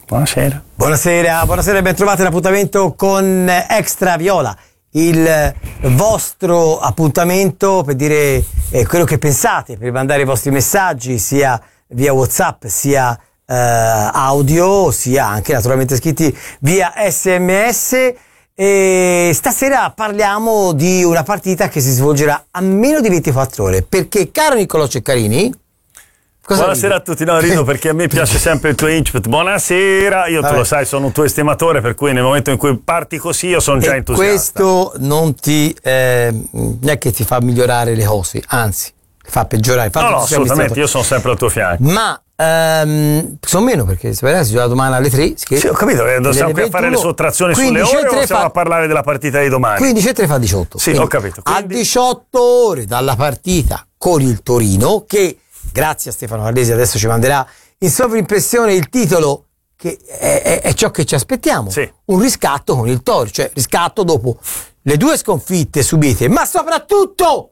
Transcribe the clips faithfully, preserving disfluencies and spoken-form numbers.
Buonasera. Buonasera, buonasera e ben trovati all'appuntamento con Extra Viola, il vostro appuntamento per dire eh, quello che pensate, per mandare i vostri messaggi sia via WhatsApp sia eh, audio, sia anche naturalmente scritti via sms. E stasera parliamo di una partita che si svolgerà a meno di ventiquattro ore, perché caro Niccolò Ceccarini, cosa buonasera ridi? a tutti, no, rido perché a me piace sempre il tuo incipit. Buonasera, io Vabbè. tu lo sai, sono un tuo estimatore, per cui nel momento in cui parti così io sono già e entusiasta. questo non ti eh, non è che ti fa migliorare le cose, anzi ti fa peggiorare. No, no, assolutamente, io sono sempre al tuo fianco. Ma ehm, sono meno, perché si gioca domani alle tre. Sì, ho capito, eh, siamo qui a fare le sottrazioni sulle ore o stiamo fa, a parlare della partita di domani? quindici e tre fa diciotto. Sì, ho capito. Quindi, a diciotto ore dalla partita con il Torino, che grazie a Stefano Cardesi adesso ci manderà in sovrimpressione il titolo, che è, è, è ciò che ci aspettiamo, sì. Un riscatto con il Torino, cioè riscatto dopo le due sconfitte subite, ma soprattutto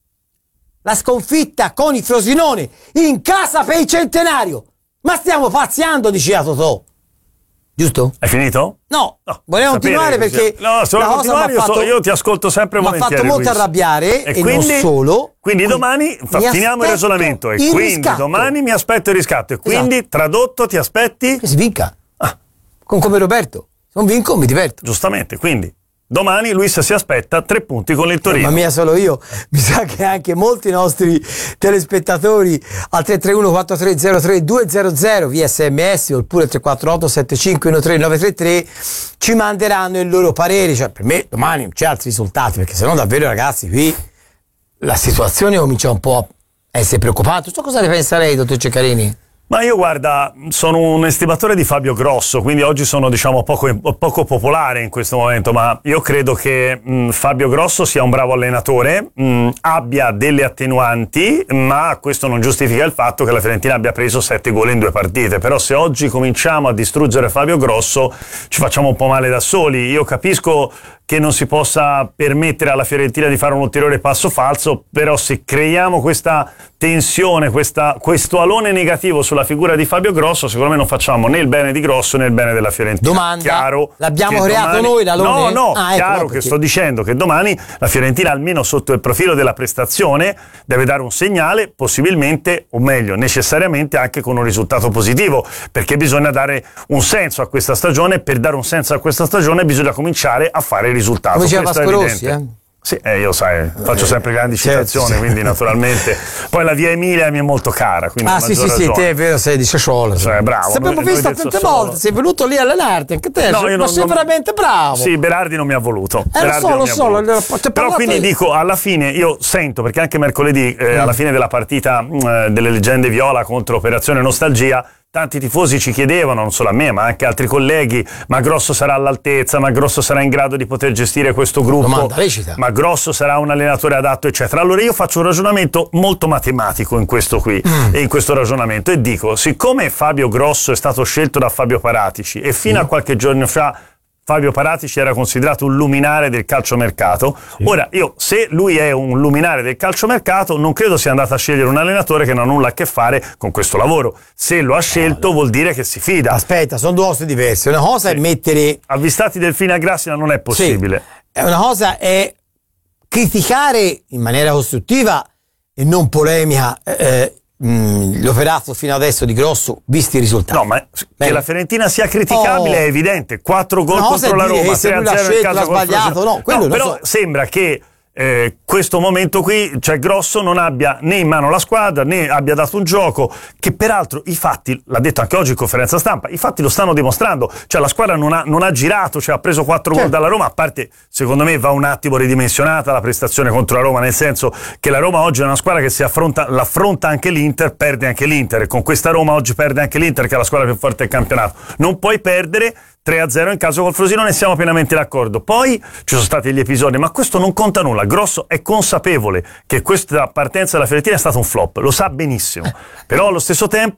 la sconfitta con il Frosinone in casa per il centenario. Ma stiamo pazziando, diceva Totò, giusto? Hai finito? No, no volevo continuare perché no, se la cosa continuare io, fatto, so, io ti ascolto sempre volentieri. Mi ha fatto molto arrabbiare e, e quindi, non solo. Quindi domani fa, finiamo il ragionamento e quindi riscatto. domani mi aspetto il riscatto e quindi esatto. Tradotto ti aspetti? Che si vinca. Ah. Con come Roberto. Se non vinco mi diverto. Giustamente, quindi domani Luis si aspetta tre punti con il Torino. Ma mia solo io, mi sa che anche molti nostri telespettatori al tre tre uno quattro tre zero tre due zero zero via sms oppure tre quattro otto sette cinque uno tre nove tre tre ci manderanno il loro parere. Cioè, per me domani non c'è altri risultati, perché sennò davvero ragazzi qui la situazione comincia un po' a essere preoccupante. So cosa ne pensa lei, dottor Ceccarini? Ma io guarda, sono un estimatore di Fabio Grosso, quindi oggi sono diciamo poco, poco popolare in questo momento, ma io credo che mh, Fabio Grosso sia un bravo allenatore, mh, abbia delle attenuanti, ma questo non giustifica il fatto che la Fiorentina abbia preso sette gol in due partite. Però se oggi cominciamo a distruggere Fabio Grosso ci facciamo un po' male da soli. Io capisco che non si possa permettere alla Fiorentina di fare un ulteriore passo falso, però se creiamo questa tensione, questa, questo alone negativo sulla figura di Fabio Grosso, secondo me non facciamo né il bene di Grosso né il bene della Fiorentina. Domanda, chiaro l'abbiamo creato domani... noi l'alone? No, no, ah, chiaro ecco, che perché... sto dicendo che domani la Fiorentina, almeno sotto il profilo della prestazione, deve dare un segnale, possibilmente, o meglio, necessariamente anche con un risultato positivo, perché bisogna dare un senso a questa stagione. Per dare un senso a questa stagione bisogna cominciare a fare risultato. Come diceva Vasco Rossi, eh? Sì, eh, io sai, faccio sempre grandi certo, citazioni, sì. Quindi naturalmente. Poi la via Emilia mi è molto cara, quindi ah sì sì sì, te è vero, sei di Sassuolo, cioè, bravo. Ti abbiamo visto tante volte, sei venuto lì a allenarti anche te, no, sei, ma non, sei non... veramente bravo. Sì, Berardi non mi ha voluto. Eh, lo so, lo so, lo, però quindi io. dico, alla fine io sento, perché anche mercoledì eh, mm. alla fine della partita eh, delle leggende viola contro Operazione Nostalgia, tanti tifosi ci chiedevano, non solo a me ma anche altri colleghi, ma Grosso sarà all'altezza, ma Grosso sarà in grado di poter gestire questo gruppo, domanda lecita, ma Grosso sarà un allenatore adatto, eccetera. Allora io faccio un ragionamento molto matematico in questo qui mm. e in questo ragionamento e dico, siccome Fabio Grosso è stato scelto da Fabio Paratici e fino mm. a qualche giorno fa Fabio Paratici era considerato un luminare del calciomercato. Sì. Ora, io, se lui è un luminare del calciomercato, non credo sia andato a scegliere un allenatore che non ha nulla a che fare con questo lavoro. Se lo ha scelto, allora, vuol dire che si fida. Aspetta, sono due cose diverse. Una cosa sì. è mettere... Avvistati Delfini a Grassina non è possibile. Sì. Una cosa è criticare in maniera costruttiva e non polemica eh, mh, l'operato fino adesso di Grosso, visti i risultati. No, ma Bene. che la Fiorentina sia criticabile oh. è evidente. Quattro gol contro la Roma, se lui l'ha scelto, l'ha sbagliato, no, quello no, però so. sembra che eh, questo momento qui, cioè Grosso non abbia né in mano la squadra né abbia dato un gioco che peraltro i fatti, l'ha detto anche oggi in conferenza stampa, i fatti lo stanno dimostrando, cioè la squadra non ha, non ha girato, cioè ha preso quattro certo. gol dalla Roma, a parte secondo me va un attimo ridimensionata la prestazione contro la Roma, nel senso che la Roma oggi è una squadra che si affronta, l'affronta anche l'Inter, perde anche l'Inter, e con questa Roma oggi perde anche l'Inter che è la squadra più forte del campionato. Non puoi perdere tre a zero in caso col Frosinone, siamo pienamente d'accordo. Poi ci sono stati gli episodi, ma questo non conta nulla. Grosso è consapevole che questa partenza della Fiorentina è stata un flop, lo sa benissimo, però allo stesso tempo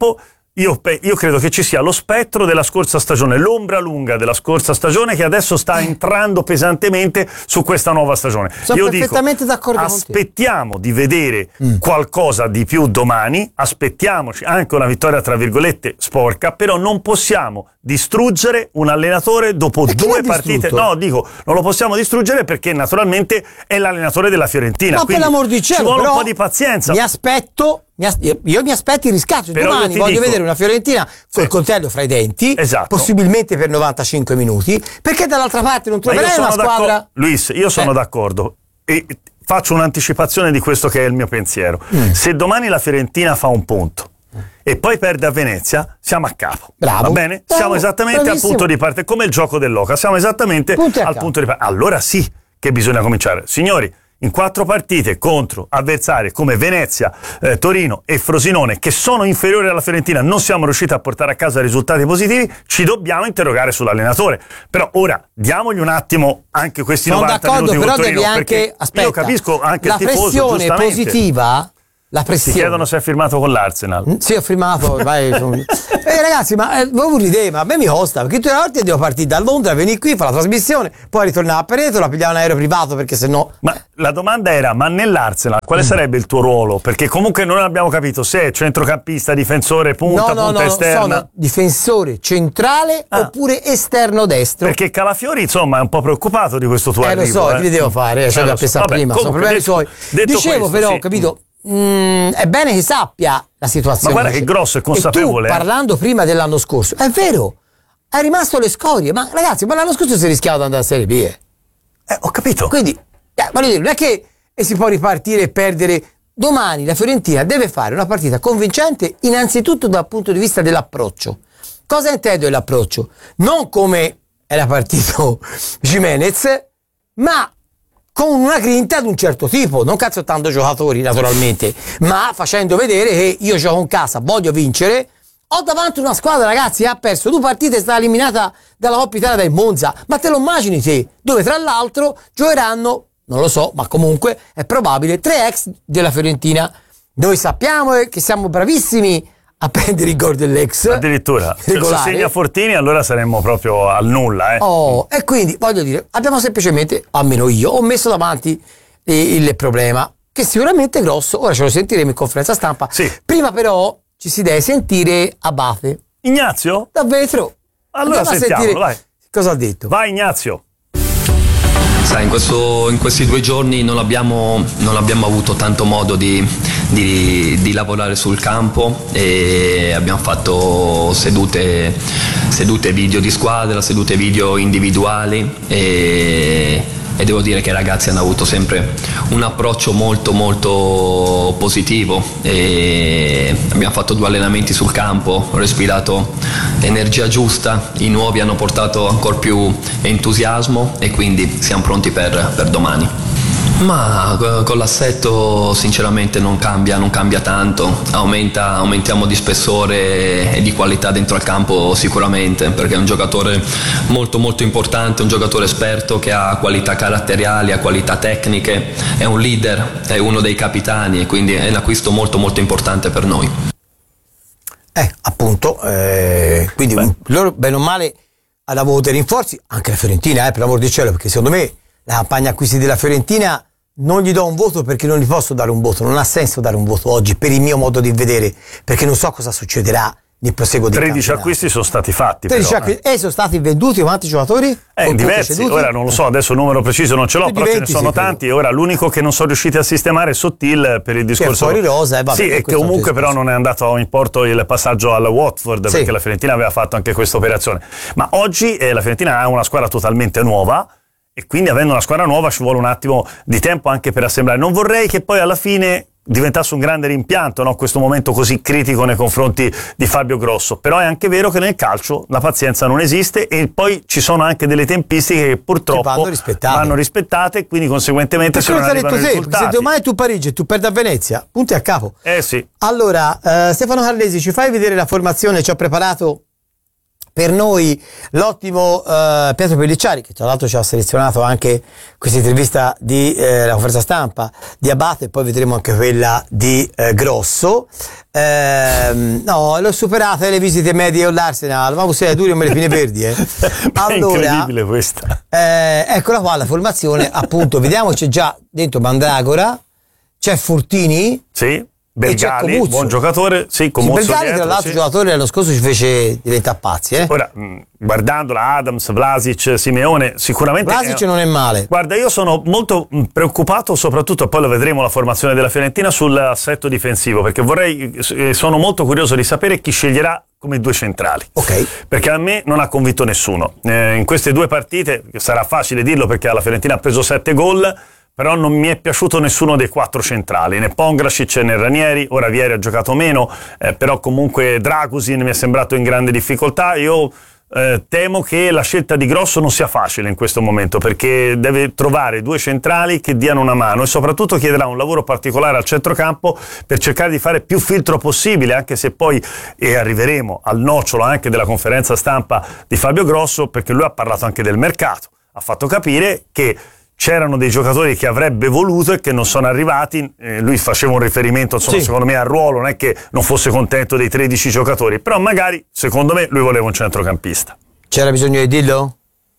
Io, io credo che ci sia lo spettro della scorsa stagione, l'ombra lunga della scorsa stagione che adesso sta entrando pesantemente su questa nuova stagione. Sono io perfettamente dico, d'accordo aspettiamo con te. di vedere mm. qualcosa di più domani, aspettiamoci anche una vittoria tra virgolette sporca, però non possiamo distruggere un allenatore dopo perché due partite. No, dico, non lo possiamo distruggere perché naturalmente è l'allenatore della Fiorentina. Ma per l'amor di cielo, ci vuole però un po' di pazienza. Mi aspetto, mi as- io mi aspetto il riscatto. Però domani voglio dico, vedere una Fiorentina col sì. coltello fra i denti, esatto. possibilmente per novantacinque minuti, perché dall'altra parte non troverai una squadra. Luis, io sono eh. d'accordo e faccio un'anticipazione di questo che è il mio pensiero. Mm. Se domani la Fiorentina fa un punto e poi perde a Venezia, siamo a capo. Bravo. Va bene? Bravo. Siamo esattamente Bravissimo. al punto di parte, come il gioco dell'Oca, siamo esattamente Punti al capo. punto di parte. Allora sì che bisogna cominciare. Signori, in quattro partite contro avversari come Venezia, eh, Torino e Frosinone, che sono inferiori alla Fiorentina, non siamo riusciti a portare a casa risultati positivi, ci dobbiamo interrogare sull'allenatore. Però ora diamogli un attimo anche questi Sono novanta d'accordo, minuti però con Torino, devi anche aspetta, io capisco anche la il tifoso, pressione positiva. La pressione. Ti chiedono se hai firmato con l'Arsenal. Mm, sì, ho firmato. Vai, sono... eh, ragazzi, ma eh, voi un'idea, ma a me mi costa perché tutte le volte devo partire da Londra, venire qui, fare la trasmissione, poi ritornare a Pereto, la pigliare un aereo privato perché sennò. Ma la domanda era: ma nell'Arsenal quale mm. sarebbe il tuo ruolo? Perché comunque non abbiamo capito se è centrocampista, difensore, punta, no, no, punta no, esterna. Sono difensore centrale ah. oppure esterno destro. Perché Calafiori, insomma, è un po' preoccupato di questo tuo eh, arrivo. Eh, lo so, eh. che devo fare? Eh, cioè, l'ho pensato Vabbè, prima, sono problemi suoi. Dicevo, questo, però, sì. capito. Mm, è bene che sappia la situazione. Ma guarda che Grosso è consapevole. E tu, parlando prima dell'anno scorso, è vero, è rimasto alle scorie. Ma ragazzi, ma l'anno scorso si rischiava di andare a Serie B. Eh, eh ho capito. Quindi, eh, voglio dire, non è che e si può ripartire e perdere. Domani la Fiorentina deve fare una partita convincente, innanzitutto dal punto di vista dell'approccio. Cosa intendo dell'approccio? Non come era partito Gimenez, ma con una grinta di un certo tipo, non cazzottando giocatori naturalmente, ma facendo vedere che io gioco in casa, voglio vincere, ho davanti una squadra, ragazzi, che ha perso due partite, è stata eliminata dalla Coppa Italia dal Monza, ma te lo immagini te, dove tra l'altro giocheranno, non lo so, ma comunque è probabile, tre ex della Fiorentina. Noi sappiamo che siamo bravissimi a prendere i gol dell'ex. Addirittura, se segna Fortini allora saremmo proprio al nulla. Eh. Oh, e quindi, voglio dire, abbiamo semplicemente, almeno io, ho messo davanti il, il problema, che sicuramente è grosso, ora ce lo sentiremo in conferenza stampa. Sì. Prima però ci si deve sentire Abate. Ignazio? Da vetro. Allora sentiamolo, vai. Cosa ha detto? Vai Ignazio. Sai, in, questo, in questi due giorni non abbiamo, non abbiamo avuto tanto modo di, di, di lavorare sul campo e abbiamo fatto sedute, sedute video di squadra, sedute video individuali e, e devo dire che i ragazzi hanno avuto sempre un approccio molto molto positivo e abbiamo fatto due allenamenti sul campo, ho respirato energia giusta, i nuovi hanno portato ancora più entusiasmo e quindi siamo pronti per, per domani. Ma con l'assetto sinceramente non cambia, non cambia tanto, aumenta, aumentiamo di spessore e di qualità dentro al campo sicuramente, perché è un giocatore molto molto importante, un giocatore esperto che ha qualità caratteriali, ha qualità tecniche, è un leader, è uno dei capitani e quindi è un acquisto molto molto importante per noi. Eh, appunto, eh, quindi Beh. loro bene o male hanno avuto dei rinforzi, anche la Fiorentina, eh, per l'amor di cielo, perché secondo me la campagna acquisti della Fiorentina non gli do un voto perché non gli posso dare un voto, non ha senso dare un voto oggi per il mio modo di vedere, perché non so cosa succederà nel proseguo di tredici campionato. Acquisti sono stati fatti tredici però, acquisti, eh. e sono stati venduti quanti giocatori? Eh, diversi, ceduti? Ora non lo so, adesso il numero preciso non ce l'ho, però ce ne sono tanti e ora l'unico che non sono riusciti a sistemare è Sottil per il discorso che è fuori rosa, eh, vabbè, sì, e che comunque però non è andato in porto il passaggio al Watford, sì, perché la Fiorentina aveva fatto anche questa operazione, ma oggi eh, la Fiorentina ha una squadra totalmente nuova e quindi avendo una squadra nuova ci vuole un attimo di tempo anche per assemblare. Non vorrei che poi alla fine diventasse un grande rimpianto, no? Questo momento così critico nei confronti di Fabio Grosso, però è anche vero che nel calcio la pazienza non esiste e poi ci sono anche delle tempistiche che purtroppo che vanno rispettate, vanno rispettate quindi conseguentemente perché se non arrivano i risultati. Se domani tu Parigi e tu perdi a Venezia, punti a capo. Eh sì. Allora, uh, Stefano Carlesi, ci fai vedere la formazione? Ci ho preparato per noi l'ottimo uh, Pietro Pellicciari, che tra l'altro ci ha selezionato anche questa intervista di eh, la conferenza stampa di Abate, e poi vedremo anche quella di eh, Grosso. Eh, no, l'ho superata le visite medie all'Arsenal, ma sei duri come le pine verdi, eh. Allora, è incredibile questa. Eh, eccola qua la formazione, appunto, vediamo, c'è già dentro Mandragora, c'è Fortini, sì, Bergali, buon giocatore, sì, con sì, Mozzo Bergali dietro, tra l'altro sì. giocatore l'anno scorso ci fece diventare pazzi, eh. Ora, mh, guardandola, Adams, Vlasic, Simeone, sicuramente Vlasic è... non è male. Guarda, io sono molto mh, preoccupato, soprattutto, poi lo vedremo la formazione della Fiorentina, sull'assetto difensivo, perché vorrei, eh, sono molto curioso di sapere chi sceglierà come due centrali, ok, perché a me non ha convinto nessuno eh, in queste due partite. Sarà facile dirlo perché la Fiorentina ha preso sette gol, però non mi è piaciuto nessuno dei quattro centrali, né Pongracic né Ranieri. Ora Vieri ha giocato meno, eh, però comunque Dragusin mi è sembrato in grande difficoltà. Io eh, temo che la scelta di Grosso non sia facile in questo momento, perché deve trovare due centrali che diano una mano, e soprattutto chiederà un lavoro particolare al centrocampo per cercare di fare più filtro possibile, anche se poi, e arriveremo al nocciolo anche della conferenza stampa di Fabio Grosso, perché lui ha parlato anche del mercato, ha fatto capire che c'erano dei giocatori che avrebbe voluto e che non sono arrivati. Eh, lui faceva un riferimento, insomma, sì, secondo me al ruolo, non è che non fosse contento dei tredici giocatori, però magari, secondo me, lui voleva un centrocampista. C'era bisogno di dirlo?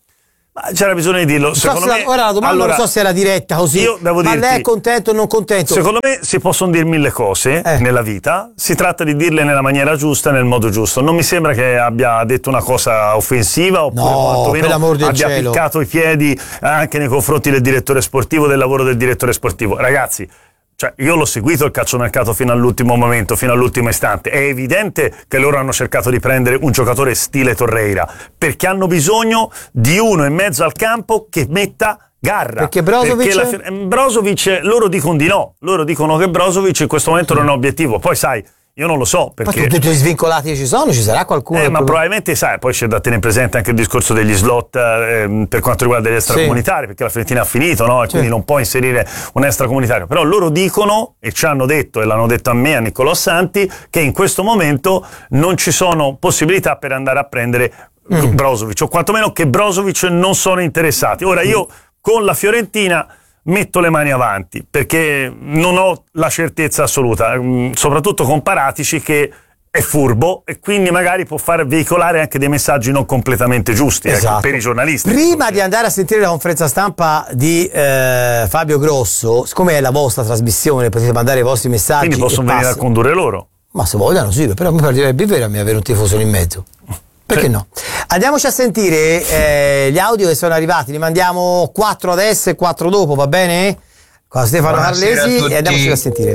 Ma c'era bisogno di dirlo. Secondo so me, ora la domanda allora, non so se era diretta così. Io devo ma dirti, lei è contento o non contento? Secondo me si possono dire mille cose eh. nella vita, si tratta di dirle nella maniera giusta, nel modo giusto. Non mi sembra che abbia detto una cosa offensiva, oppure no, per l'amor del abbia cielo. piccato i piedi anche nei confronti del direttore sportivo, del lavoro del direttore sportivo. Ragazzi, cioè, io l'ho seguito il calciomercato fino all'ultimo momento, fino all'ultimo istante. È evidente che loro hanno cercato di prendere un giocatore stile Torreira, perché hanno bisogno di uno in mezzo al campo che metta garra. Perché Brozovic? Perché la, Brozovic, loro dicono di no. Loro dicono che Brozovic in questo momento non è obiettivo. Poi sai, io non lo so, perché... Ma tutti gli svincolati che ci sono, ci sarà qualcuno? Eh, ma proprio... probabilmente, sai, poi c'è da tenere presente anche il discorso degli slot eh, per quanto riguarda gli extracomunitari, sì, perché la Fiorentina ha finito, no? E quindi sì, non può inserire un extracomunitario. Però loro dicono, e ci hanno detto, e l'hanno detto a me, a Niccolò Santi, che in questo momento non ci sono possibilità per andare a prendere mm. Brozovic, o quantomeno che Brozovic non sono interessati. Ora io con la Fiorentina metto le mani avanti, perché non ho la certezza assoluta, soprattutto con Paratici, che è furbo e quindi magari può far veicolare anche dei messaggi non completamente giusti, esatto, ecco, per i giornalisti. Prima di andare a sentire la conferenza stampa di eh, Fabio Grosso, siccome è la vostra trasmissione, potete mandare i vostri messaggi, quindi possono venire passo. a condurre loro. Ma se vogliono sì, però mi partirebbe vero a me avere un tifoso in mezzo. Perché no? Andiamoci a sentire eh, gli audio che sono arrivati, li mandiamo quattro adesso e quattro dopo, va bene? Con Stefano Carlesi, e andiamoci a sentire.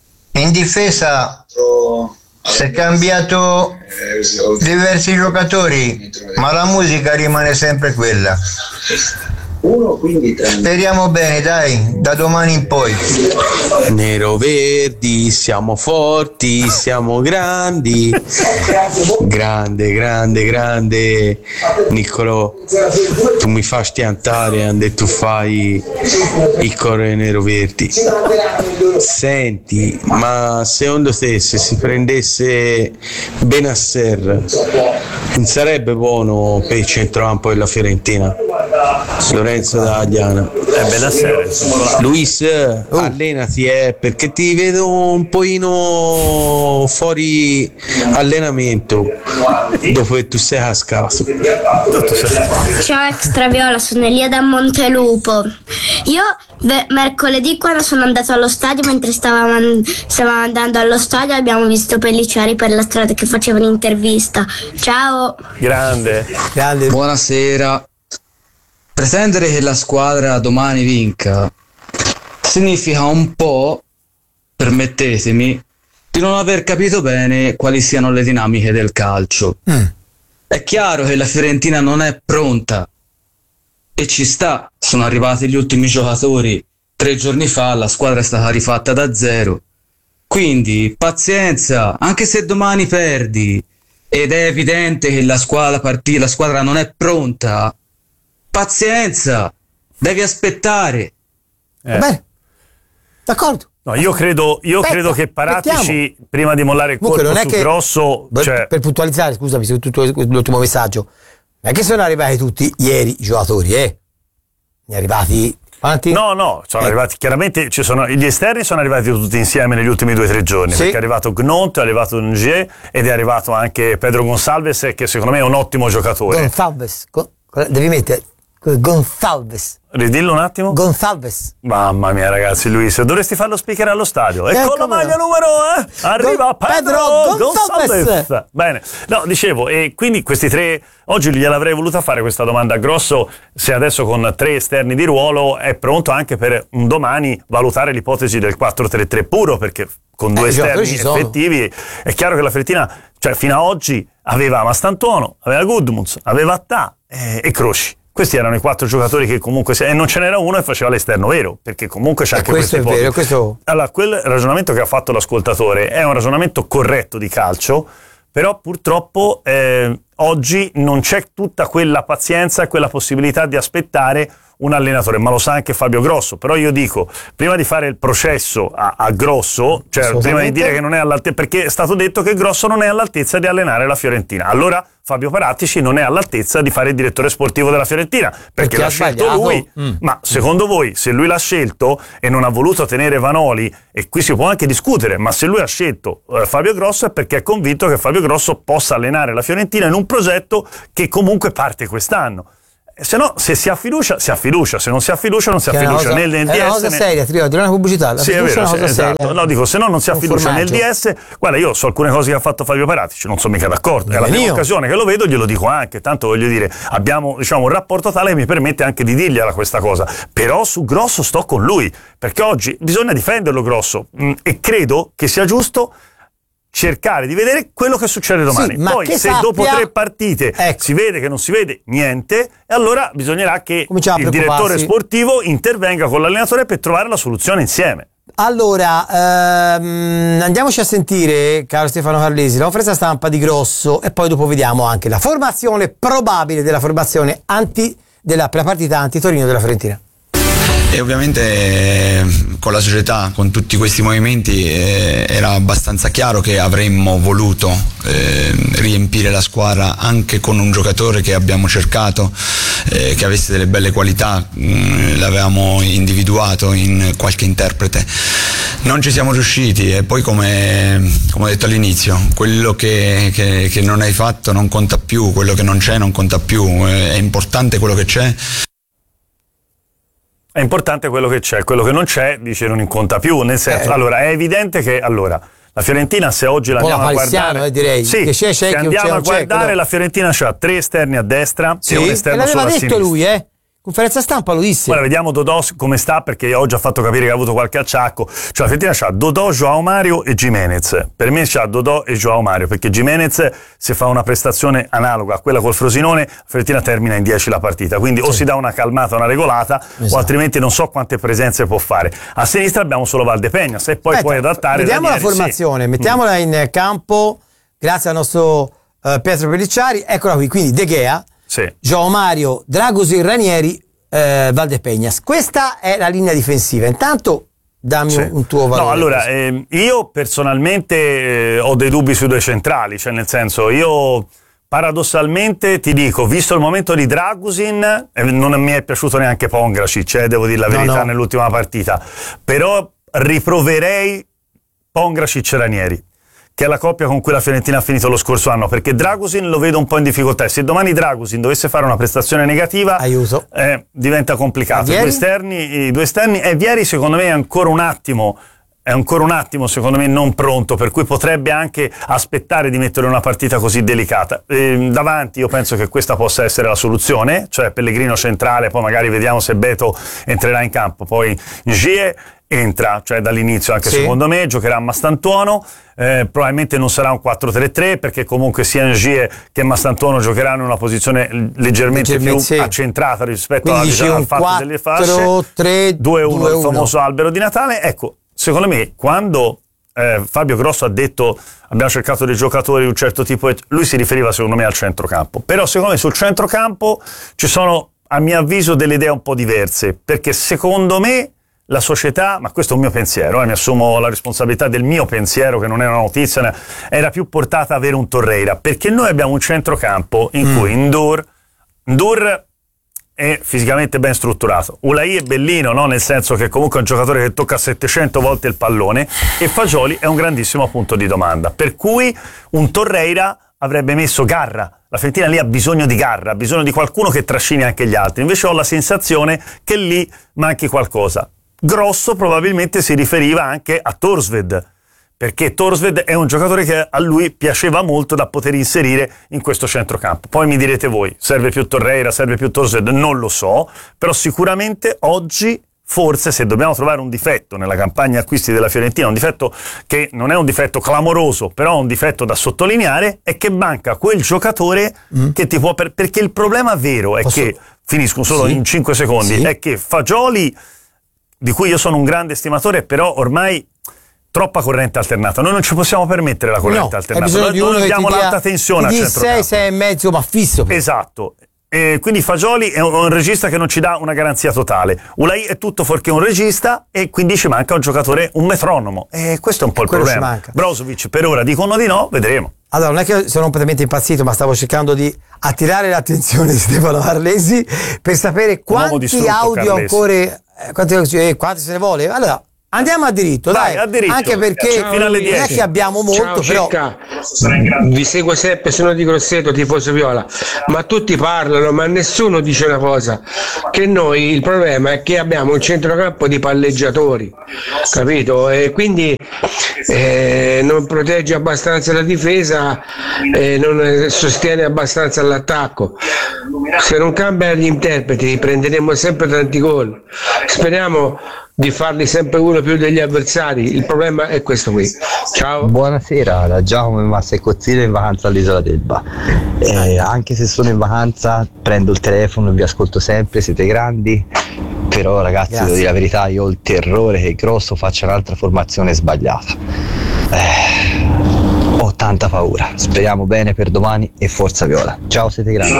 In difesa si è cambiato diversi giocatori, ma la musica rimane sempre quella. Speriamo bene, dai, da domani in poi. Nero verdi, siamo forti, siamo grandi. Grande, grande, grande Niccolò, tu mi fai stiantare quando tu fai il cuore nero verdi. Senti, ma secondo te se si prendesse Benasser non sarebbe buono per il centrocampo della Fiorentina? Lorenzo da Diana. È bella serie. Luis, uh. allenati, eh, perché ti vedo un pochino fuori allenamento dopo che tu sei cascato. Ciao Extra Viola, sono Elia da Montelupo. Io ve- mercoledì, quando sono andato allo stadio, mentre stavamo, stavamo andando allo stadio, abbiamo visto Pellicciari per la strada che faceva un'intervista. Ciao. Grande. Grande. Buonasera. Pretendere che la squadra domani vinca significa un po', permettetemi, di non aver capito bene quali siano le dinamiche del calcio. Mm. È chiaro che la Fiorentina non è pronta e ci sta, sono arrivati gli ultimi giocatori tre giorni fa, la squadra è stata rifatta da zero. Quindi pazienza, anche se domani perdi ed è evidente che la squadra, partita, la squadra non è pronta, pazienza, devi aspettare. Eh. Va bene, d'accordo. No, io credo, io Aspetta, credo che Paratici, aspettiamo. prima di mollare il Comunque, colpo non è su che- Grosso, Per, cioè, per puntualizzare, scusami, su tutto l'ultimo messaggio, non è che sono arrivati tutti ieri i giocatori, eh? Ne è arrivati quanti? no, no, sono Eh. arrivati, chiaramente ci sono, gli esterni sono arrivati tutti insieme negli ultimi due o tre giorni, Sì. perché è arrivato Gnont, è arrivato Ngier ed è arrivato anche Pedro Gonçalves, che secondo me è un ottimo giocatore. Gonçalves, Gon- devi mettere Gonçalves, Ridillo un attimo. Gonçalves. Mamma mia ragazzi, Luis, dovresti farlo speaker allo stadio. E Eh, con la come maglia no? numero, eh? Arriva Gon- Pedro, Pedro Gonçalves. Gonçalves. Bene, no, dicevo, e quindi questi tre, oggi gliel'avrei voluta fare questa domanda a Grosso, se adesso con tre esterni di ruolo è pronto anche per un domani valutare l'ipotesi del quattro tre tre puro, perché con due Eh, i giocatori esterni ci sono. effettivi è chiaro che la Fiorentina, cioè fino ad oggi aveva Mastantuono, aveva Gudmunds, aveva Attà eh, e Crosci. Questi erano i quattro giocatori che comunque, se, e non ce n'era uno e faceva l'esterno vero, perché comunque c'è E anche questo questa è vero, ipotesi. questo- Allora, quel ragionamento che ha fatto l'ascoltatore è un ragionamento corretto di calcio, però purtroppo eh, oggi non c'è tutta quella pazienza e quella possibilità di aspettare un allenatore, ma lo sa anche Fabio Grosso. Però io dico, prima di fare il processo a, a Grosso, cioè prima di Assolutamente. dire che non è all'altezza, perché è stato detto che Grosso non è all'altezza di allenare la Fiorentina, allora Fabio Paratici non è all'altezza di fare il direttore sportivo della Fiorentina, perché, Perché l'ha ha scelto sbagliato. lui. Mm. Ma secondo voi, se lui l'ha scelto e non ha voluto tenere Vanoli, e qui si può anche discutere, ma se lui ha scelto eh, Fabio Grosso è perché è convinto che Fabio Grosso possa allenare la Fiorentina in un progetto che comunque parte quest'anno. E se no, se si ha fiducia, si ha fiducia, se non si ha fiducia, non si ha Che è una fiducia cosa, nel, nel è una D S. cosa né- seria, Trio, di una pubblicità. La Sì, è fiducia vero, è una sì, cosa esatto. seria. No, dico, se no non si ha Un fiducia nel formaggio. D S. Guarda, io so alcune cose che ha fatto Fabio Paratici, non sono mica d'accordo. È la Nemmeno prima io. occasione che lo vedo, glielo dico anche. Tanto voglio dire, abbiamo diciamo un rapporto tale che mi permette anche di dirgliela questa cosa. Però su Grosso sto con lui, perché oggi bisogna difenderlo Grosso mm, e credo che sia giusto cercare di vedere quello che succede domani. Sì, ma Poi che se sappia- dopo tre partite Ecco. si vede che non si vede niente, e allora bisognerà che Cominciamo a il direttore preoccuparsi. sportivo intervenga con l'allenatore per trovare la soluzione insieme. Allora, ehm, andiamoci a sentire, caro Stefano Carlesi, la conferenza stampa di Grosso e poi dopo vediamo anche la formazione probabile della formazione anti, della, per la partita anti-Torino della Fiorentina. E ovviamente eh, con la società, con tutti questi movimenti, eh, era abbastanza chiaro che avremmo voluto eh, riempire la squadra anche con un giocatore che abbiamo cercato, eh, che avesse delle belle qualità, mh, l'avevamo individuato in qualche interprete. Non ci siamo riusciti e poi come, come ho detto all'inizio, quello che, che, che non hai fatto non conta più, quello che non c'è non conta più, eh, è importante quello che c'è. È importante quello che c'è, quello che non c'è, dice, non conta più. Nel senso, Eh. allora, è evidente che allora la Fiorentina, se oggi la Un po' andiamo a la Palissiano, guardare, eh, direi. sì, Che c'è, c'è, se che non andiamo c'è, a non c'è, guardare, quello- la Fiorentina c'ha tre esterni a destra Sì, e un e esterno l'aveva solo a detto sinistra. lui, eh? Conferenza stampa lo disse. Ora vediamo Dodò come sta, perché oggi ha fatto capire che ha avuto qualche acciacco. Cioè la Fiorentina c'ha Dodò, Joao Mario e Gimenez. Per me c'ha Dodò e Joao Mario, perché Gimenez, se fa una prestazione analoga a quella col Frosinone, la Fiorentina termina in dieci la partita. Quindi o si dà una calmata, una regolata, Esatto. o altrimenti non so quante presenze può fare. A sinistra abbiamo solo Valdepegnas e poi Aspetta, puoi adattare vediamo Ranieri, la sì. formazione, mettiamola in campo grazie al nostro eh, Pietro Pellicciari. Eccola qui, quindi De Gea, Sì. Joao Mario, Dragosin, Ranieri, eh, Valdepegnas. Questa è la linea difensiva. Intanto dammi Sì. un tuo valore. No, allora, ehm, io personalmente eh, ho dei dubbi sui due centrali, cioè nel senso, io paradossalmente ti dico, visto il momento di Dragusin, eh, non mi è piaciuto neanche Pongracic, eh, devo dire la No, verità, no. nell'ultima partita, però riproverei Pongracic e Ranieri, che è la coppia con cui la Fiorentina ha finito lo scorso anno, perché Dragusin lo vedo un po' in difficoltà e se domani Dragusin dovesse fare una prestazione negativa Aiuto. eh, diventa complicato. I Vieri? due esterni, i due esterni e Vieri secondo me è ancora un attimo è ancora un attimo secondo me non pronto, per cui potrebbe anche aspettare di mettere una partita così delicata. Eh, davanti io penso che questa possa essere la soluzione, cioè Pellegrino centrale, poi magari vediamo se Beto entrerà in campo, poi Ngier entra, cioè dall'inizio anche Sì. secondo me, giocherà Mastantuono, eh, probabilmente non sarà un quattro tre tre perché comunque sia Ngier che Mastantuono giocheranno in una posizione leggermente, Leggermente, più sì. accentrata rispetto Quindi alla, dici diciamo, un al fatto delle fasce. quattro tre due uno, due il uno. famoso albero di Natale. Ecco, secondo me quando eh, Fabio Grosso ha detto abbiamo cercato dei giocatori di un certo tipo, lui si riferiva secondo me al centrocampo, però secondo me sul centrocampo ci sono a mio avviso delle idee un po' diverse, perché secondo me la società, ma questo è un mio pensiero, eh, mi assumo la responsabilità del mio pensiero, che non è una notizia, era più portata ad avere un Torreira, perché noi abbiamo un centrocampo in mm. cui Ndour, Ndour è fisicamente ben strutturato, Ulai è bellino, no? Nel senso che comunque è un giocatore che tocca settecento volte il pallone, e Fagioli è un grandissimo punto di domanda, per cui un Torreira avrebbe messo garra. La Fiorentina lì ha bisogno di garra, ha bisogno di qualcuno che trascini anche gli altri, invece ho la sensazione che lì manchi qualcosa. Grosso probabilmente si riferiva anche a Thorstvedt, perché Thorstvedt è un giocatore che a lui piaceva molto da poter inserire in questo centrocampo. Poi mi direte voi, serve più Torreira, serve più Thorstvedt, non lo so, però sicuramente oggi, forse, se dobbiamo trovare un difetto nella campagna acquisti della Fiorentina, un difetto che non è un difetto clamoroso, però un difetto da sottolineare, è che manca quel giocatore mm. che ti può... Per, perché il problema vero è Posso... che, finisco solo sì. in cinque secondi, sì. è che Fagioli, di cui io sono un grande estimatore, però ormai troppa corrente alternata, noi non ci possiamo permettere la corrente no, alternata, noi non abbiamo l'alta tensione al centrocampo. sei, sei e mezzo, ma fisso. Esatto. E quindi Fagioli è un, un regista che non ci dà una garanzia totale. Ulai è tutto fuorché un regista, e quindi ci manca un giocatore, un metronomo, e questo è un po' il Quello problema. Brozovic per ora dicono di no, vedremo. Allora, non è che sono completamente impazzito, ma stavo cercando di attirare l'attenzione di Stefano Arlesi per sapere quanti audio Carlesi. ancora eh, quanti, eh, quanti se ne vuole. Allora, andiamo a diritto, dai, dai a diritto. Anche perché Ciao, non è che abbiamo molto. Ciao, però vi seguo sempre, sono di Grosseto, tifoso viola, ma tutti parlano, ma nessuno dice una cosa, che noi il problema è che abbiamo un centrocampo di palleggiatori, capito? E quindi eh, non protegge abbastanza la difesa, eh, non sostiene abbastanza l'attacco. Se non cambia gli interpreti prenderemo sempre tanti gol. Speriamo di farli sempre uno più degli avversari, il problema è questo qui. Ciao. Buonasera, da Giacomo e Massa e Cozzino in vacanza all'Isola d'Elba. Eh, anche se sono in vacanza prendo il telefono e vi ascolto sempre, siete grandi, però ragazzi Grazie. Devo dire la verità, io ho il terrore che Grosso faccia un'altra formazione sbagliata. Eh, ho tanta paura, speriamo bene per domani e forza viola. Ciao, siete grandi.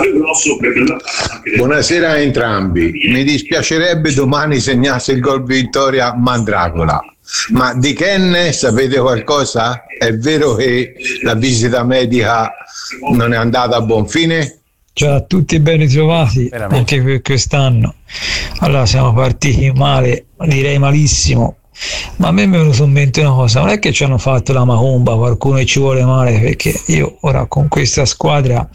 Buonasera a entrambi, mi dispiacerebbe domani segnasse il gol vittoria Mandragola, ma di Ken sapete qualcosa? È vero che la visita medica non è andata a buon fine? Ciao a tutti, ben ritrovati anche per quest'anno. Allora, siamo partiti male, direi malissimo, ma a me mi è venuto in mente una cosa: non è che ci hanno fatto la macumba, qualcuno ci vuole male, perché io ora con questa squadra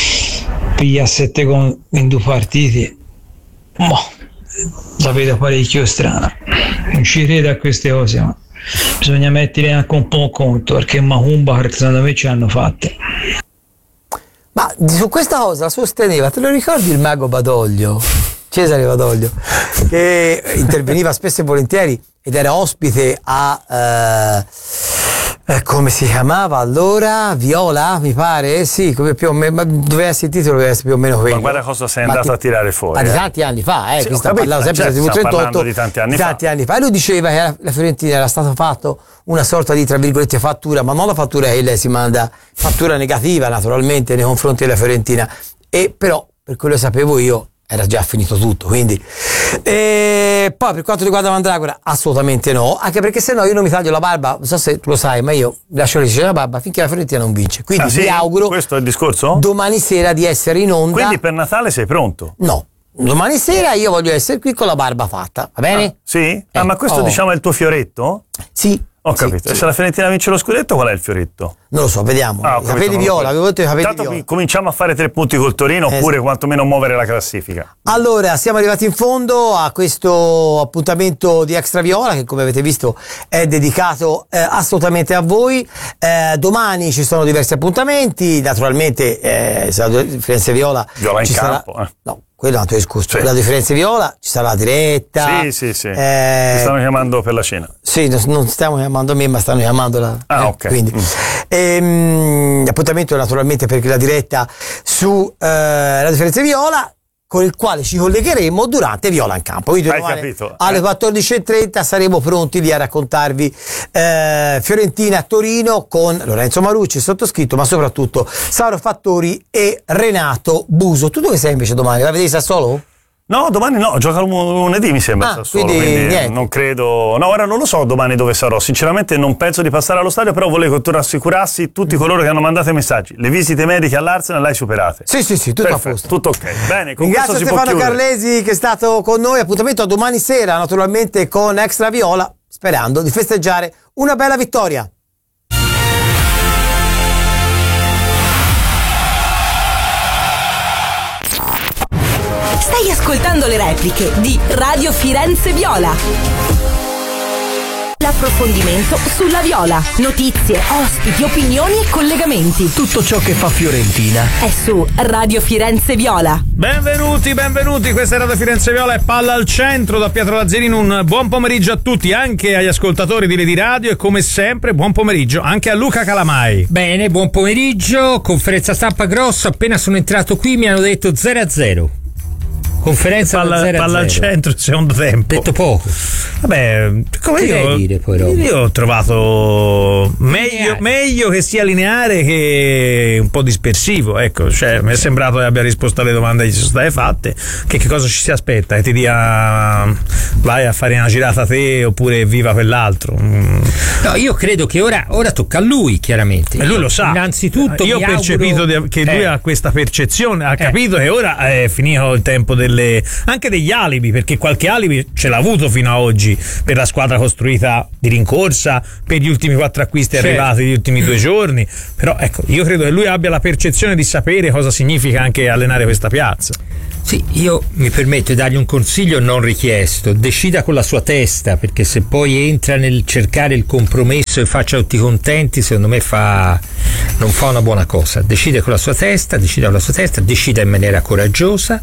piglia sette con in due partiti, boh, la vedo parecchio strana, non ci credo a queste cose, ma bisogna mettere anche un po' conto, perché macumba secondo me ci hanno fatte. Ma su questa cosa sosteneva, te lo ricordi il mago Badoglio? Cesare Badoglio, che interveniva spesso e volentieri ed era ospite a eh, come si chiamava allora? Viola, mi pare? Sì, come più o meno, ma doveva essere il titolo, doveva essere più o meno quello. Ma guarda cosa sei andato a tirare fuori. Ma eh. di tanti anni fa, eh, sì, qui sta parlando sempre certo, del trentotto, di tanti anni di tanti fa. anni fa. E lui diceva che la Fiorentina era stato fatto una sorta di, tra virgolette, fattura, ma non la fattura che lei si manda, fattura negativa naturalmente nei confronti della Fiorentina, e però, per quello che sapevo io, era già finito tutto, quindi e poi per quanto riguarda Mandragora assolutamente no, anche perché se no io non mi taglio la barba, non so se tu lo sai, ma io lascio crescere la barba finché la Fiorentina non vince, quindi ah, sì? vi auguro questo è il discorso? Domani sera di essere in onda. Quindi per Natale sei pronto? No, domani sera io voglio essere qui con la barba fatta, va bene? Ah, sì? Eh, ah, ma questo oh. diciamo è il tuo fioretto? Sì. Ho capito. Sì, e sì. se la Fiorentina vince lo scudetto, qual è il fioretto? Non lo so, vediamo. Ah, I capelli viola, avevo detto i capelli Intanto viola. cominciamo a fare tre punti col Torino, esatto. oppure quantomeno muovere la classifica. Allora, siamo arrivati in fondo a questo appuntamento di Extra Viola, che come avete visto è dedicato eh, assolutamente a voi. Eh, domani ci sono diversi appuntamenti, naturalmente eh, Firenze Viola. Viola in ci campo. Sarà, eh. no, quello è un altro discorso. Sì. La differenza viola, ci sarà la diretta. Sì, sì, sì. Eh, Ti stanno chiamando per la cena. Sì, non stiamo chiamando me, ma stanno chiamando la. Ah, eh, ok. Quindi. Mm. Ehm, appuntamento naturalmente per la diretta su eh, La Differenza Viola, con il quale ci collegheremo durante Viola in Campo. Quindi Hai domani capito? alle eh. quattordici e trenta saremo pronti lì a raccontarvi eh, Fiorentina Torino con Lorenzo Marucci, sottoscritto, ma soprattutto Sauro Fattori e Renato Buso. Tu dove sei invece domani? La vedi Sassuolo? No, domani no, gioca lunedì mi sembra. Ah, Sassuolo, quindi quindi niente. non credo. No, ora non lo so domani dove sarò. Sinceramente non penso di passare allo stadio, però volevo che tu rassicurassi tutti coloro che hanno mandato i messaggi. Le visite mediche all'Arsenal le hai superate. Sì, sì, sì, tutto Perfetto, a posto. tutto ok. Bene, con Ringrazio questo si può Stefano chiudere. Carlesi che è stato con noi. Appuntamento a domani sera, naturalmente con Extra Viola, sperando di festeggiare una bella vittoria. Stai ascoltando le repliche di Radio Firenze Viola. L'approfondimento sulla Viola. Notizie, ospiti, opinioni e collegamenti. Tutto ciò che fa Fiorentina è su Radio Firenze Viola. Benvenuti, benvenuti. Questa è Radio Firenze Viola e Palla al centro da Pietro Lazzarini. Un buon pomeriggio a tutti, anche agli ascoltatori di Lady Radio, e come sempre buon pomeriggio anche a Luca Calamai. Bene, buon pomeriggio. Conferenza stampa grossa. Appena sono entrato qui mi hanno detto zero a zero. Conferenza palla, zero a zero. Palla al centro, secondo tempo. Detto poco. Vabbè, come che io, dire, poi, Roby? io ho trovato meglio, meglio che sia lineare che un po' dispersivo. Ecco, cioè, mi è sembrato che abbia risposto alle domande che ci sono state fatte. Che, che cosa ci si aspetta? Che ti dia vai a fare una girata te oppure viva quell'altro? Mm. No, io credo che ora, ora tocca a lui, chiaramente. E lui lo sa. Innanzitutto, io ho mi percepito auguro... che lui eh. ha questa percezione, ha eh. capito che ora è finito il tempo delle anche degli alibi, perché qualche alibi ce l'ha avuto fino a oggi per la squadra costruita di rincorsa, per gli ultimi quattro acquisti certo. arrivati negli ultimi due giorni. Però ecco, io credo che lui abbia la percezione di sapere cosa significa anche allenare questa piazza. Sì, io mi permetto di dargli un consiglio non richiesto: decida con la sua testa, perché se poi entra nel cercare il compromesso e faccia tutti contenti, secondo me fa non fa una buona cosa. Decide con la sua testa, decida con la sua testa, decida in maniera coraggiosa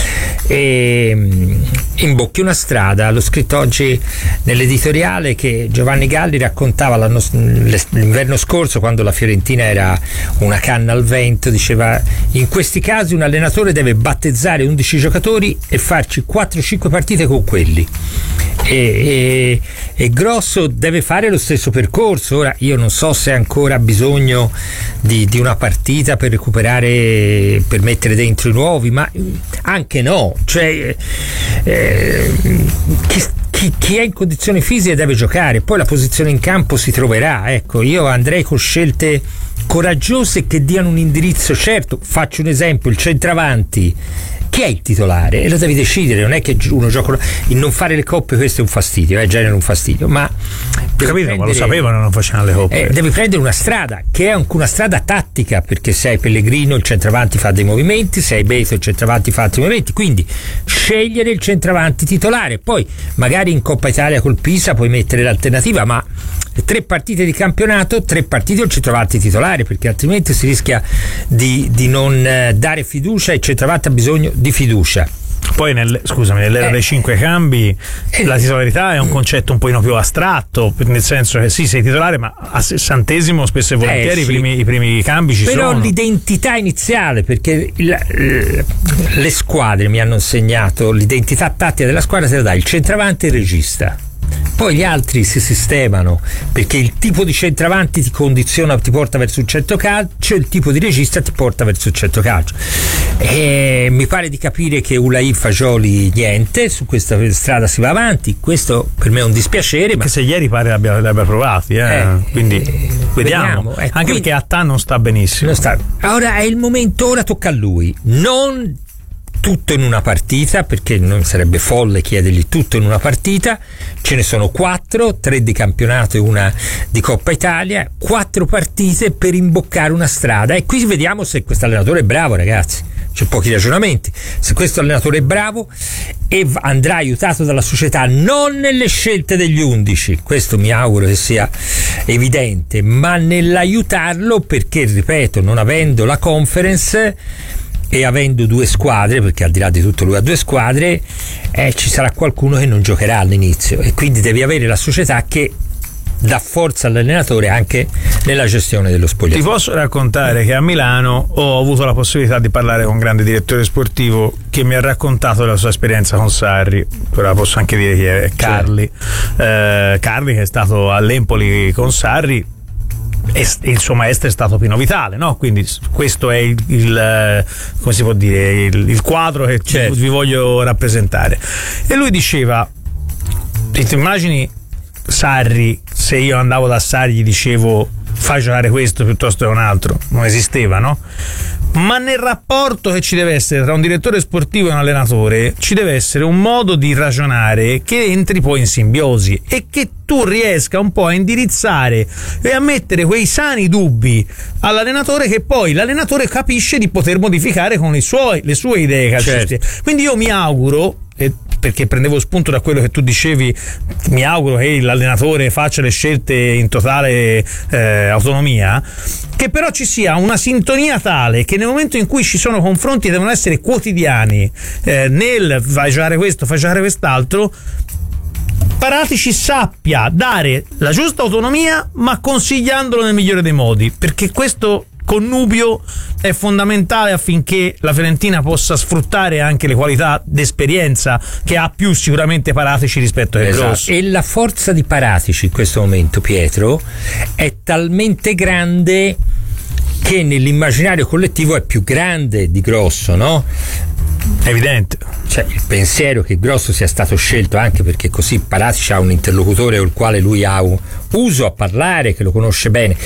e imbocchi una strada. L'ho scritto oggi nell'editoriale che Giovanni Galli raccontava l'anno, l'inverno scorso, quando la Fiorentina era una canna al vento, diceva: in questi casi un allenatore deve battezzare undici giocatori e farci quattro cinque partite con quelli, e, e, e Grosso deve fare lo stesso percorso. Ora io non so se ha ancora bisogno di, di una partita per recuperare, per mettere dentro i nuovi, ma anche no, cioè eh, chi, chi, chi è in condizioni fisiche deve giocare, poi la posizione in campo si troverà. Ecco, io andrei con scelte coraggiose che diano un indirizzo certo. Faccio un esempio: il centravanti, chi è il titolare? E lo devi decidere, non è che uno gioca. Il non fare le coppe, questo è un fastidio, eh, genera un fastidio, ma capito, prendere, ma lo sapevano, non facevano le coppe. Eh, devi prendere una strada che è anche una strada tattica, perché se hai Pellegrino il centravanti fa dei movimenti, se hai Beto il centravanti fa altri movimenti, quindi scegliere il centravanti titolare. Poi magari in Coppa Italia col Pisa puoi mettere l'alternativa, ma tre partite di campionato, tre partite il centravanti titolare, perché altrimenti si rischia di, di non dare fiducia, e il centravanti ha bisogno di fiducia. Poi nel, scusami, nell'era eh, dei cinque cambi eh, la titolarità è un concetto un pochino più astratto, nel senso che sì, sei titolare, ma a sessantesimo spesso e volentieri eh, sì. i, primi, i primi cambi ci Però sono. Però l'identità iniziale, perché la, le squadre mi hanno insegnato l'identità tattica della squadra se la dà il centravanti e il regista. Poi gli altri si sistemano, perché il tipo di centravanti ti condiziona, ti porta verso un certo calcio, il tipo di regista ti porta verso un certo calcio. E mi pare di capire che Ulai Fagioli niente, su questa strada si va avanti. Questo per me è un dispiacere, perché ma se ieri pare l'abbia, l'abbia provati, eh? Eh, quindi eh, vediamo, vediamo. Eh, anche quindi, perché Attà non sta benissimo. Non sta. Ora è il momento, ora tocca a lui, non tutto in una partita, perché non sarebbe folle chiedergli tutto in una partita. Ce ne sono quattro, tre di campionato e una di Coppa Italia, quattro partite per imboccare una strada, e qui vediamo se questo allenatore è bravo, ragazzi. C'è pochi ragionamenti. Se questo allenatore è bravo e andrà aiutato dalla società, non nelle scelte degli undici, questo mi auguro che sia evidente, ma nell'aiutarlo, perché ripeto, non avendo la Conference e avendo due squadre, perché al di là di tutto lui ha due squadre, eh, ci sarà qualcuno che non giocherà all'inizio, e quindi devi avere la società che dà forza all'allenatore anche nella gestione dello spogliatoio. Ti posso raccontare che a Milano ho avuto la possibilità di parlare con un grande direttore sportivo che mi ha raccontato della sua esperienza con Sarri. Ora posso anche dire chi è Carli. Certo. eh, Carli, che è stato all'Empoli con Sarri, E, insomma Este è stato Pino Vitale, no? Quindi questo è il, il come si può dire il, il quadro che certo. vi voglio rappresentare. E lui diceva, ti immagini Sarri, se io andavo da Sarri gli dicevo fai giocare questo piuttosto che un altro, non esisteva, no? Ma nel rapporto che ci deve essere tra un direttore sportivo e un allenatore ci deve essere un modo di ragionare che entri poi in simbiosi e che tu riesca un po' a indirizzare e a mettere quei sani dubbi all'allenatore, che poi l'allenatore capisce di poter modificare con i suoi, le sue idee calcistiche. Certo. Quindi io mi auguro, e perché prendevo spunto da quello che tu dicevi, mi auguro che l'allenatore faccia le scelte in totale eh, autonomia, che però ci sia una sintonia tale che nel momento in cui ci sono confronti che devono essere quotidiani eh, nel fai giocare questo, fai giocare quest'altro, Paratici sappia dare la giusta autonomia ma consigliandolo nel migliore dei modi, perché questo connubio è fondamentale affinché la Fiorentina possa sfruttare anche le qualità d'esperienza che ha più sicuramente Paratici rispetto a esatto. Grosso. E la forza di Paratici in questo momento, Pietro, è talmente grande che nell'immaginario collettivo è più grande di Grosso, no? È evidente. Cioè, il pensiero che Grosso sia stato scelto anche perché così Paratici ha un interlocutore col quale lui ha un uso a parlare, che lo conosce bene,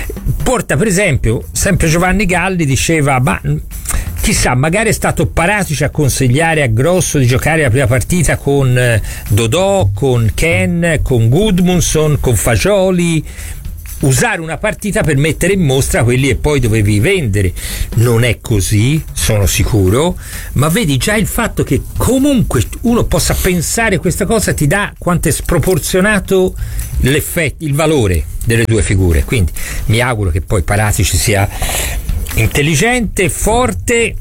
porta per esempio sempre Giovanni Galli diceva ma chissà, magari è stato Paratici a consigliare a Grosso di giocare la prima partita con Dodò, con Ken, con Gudmundsson, con Fagioli, usare una partita per mettere in mostra quelli che poi dovevi vendere. Non è così, sono sicuro, ma vedi già il fatto che comunque uno possa pensare questa cosa ti dà quanto è sproporzionato l'effetto, il valore delle due figure. Quindi mi auguro che poi Paratici sia intelligente, forte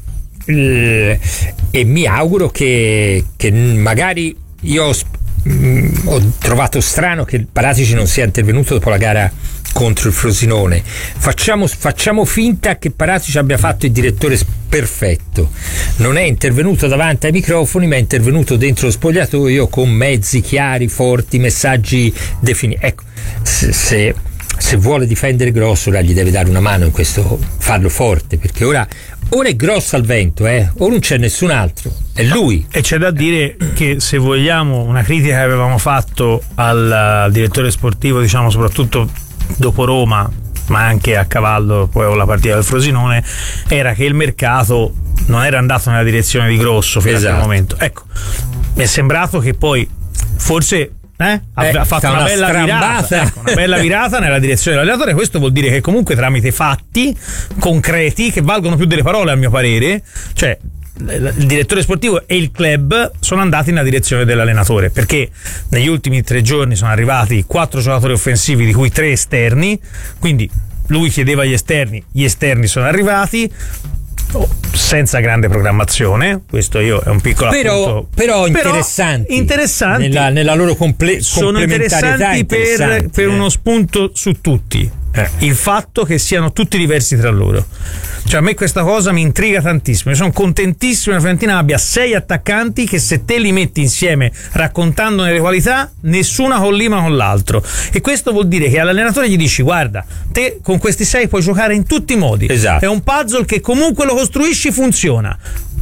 eh, e mi auguro che, che magari io ho, mh, ho trovato strano che Paratici non sia intervenuto dopo la gara contro il Frosinone. Facciamo, facciamo finta che Paratici abbia fatto il direttore perfetto, non è intervenuto davanti ai microfoni ma è intervenuto dentro lo spogliatoio con mezzi chiari, forti, messaggi definiti. Ecco, se, se, se vuole difendere Grosso ora gli deve dare una mano in questo, farlo forte, perché ora ora è Grosso al vento, eh? O non c'è nessun altro, è lui. E c'è da dire che se vogliamo una critica che avevamo fatto al, al direttore sportivo, diciamo soprattutto dopo Roma ma anche a cavallo poi con la partita del Frosinone, era che il mercato non era andato nella direzione di Grosso fino esatto. a quel momento. Ecco, mi è sembrato che poi forse eh, ha eh, fatto una, una bella virata, ecco, una bella virata nella direzione dell'allenatore. Questo vuol dire che comunque tramite fatti concreti che valgono più delle parole, a mio parere, cioè il direttore sportivo e il club sono andati nella direzione dell'allenatore, perché negli ultimi tre giorni sono arrivati quattro giocatori offensivi di cui tre esterni, quindi lui chiedeva agli esterni, gli esterni sono arrivati oh, senza grande programmazione. Questo io è un piccolo però, appunto, però interessanti, però interessanti nella, nella loro comple- sono interessanti, interessanti per, per eh. uno spunto su tutti. Eh, il fatto che siano tutti diversi tra loro, cioè a me questa cosa mi intriga tantissimo. Io sono contentissimo che la Fiorentina abbia sei attaccanti che se te li metti insieme raccontandone le qualità nessuna collima con l'altro, e questo vuol dire che all'allenatore gli dici guarda, te con questi sei puoi giocare in tutti i modi, esatto. È un puzzle che comunque lo costruisci, funziona,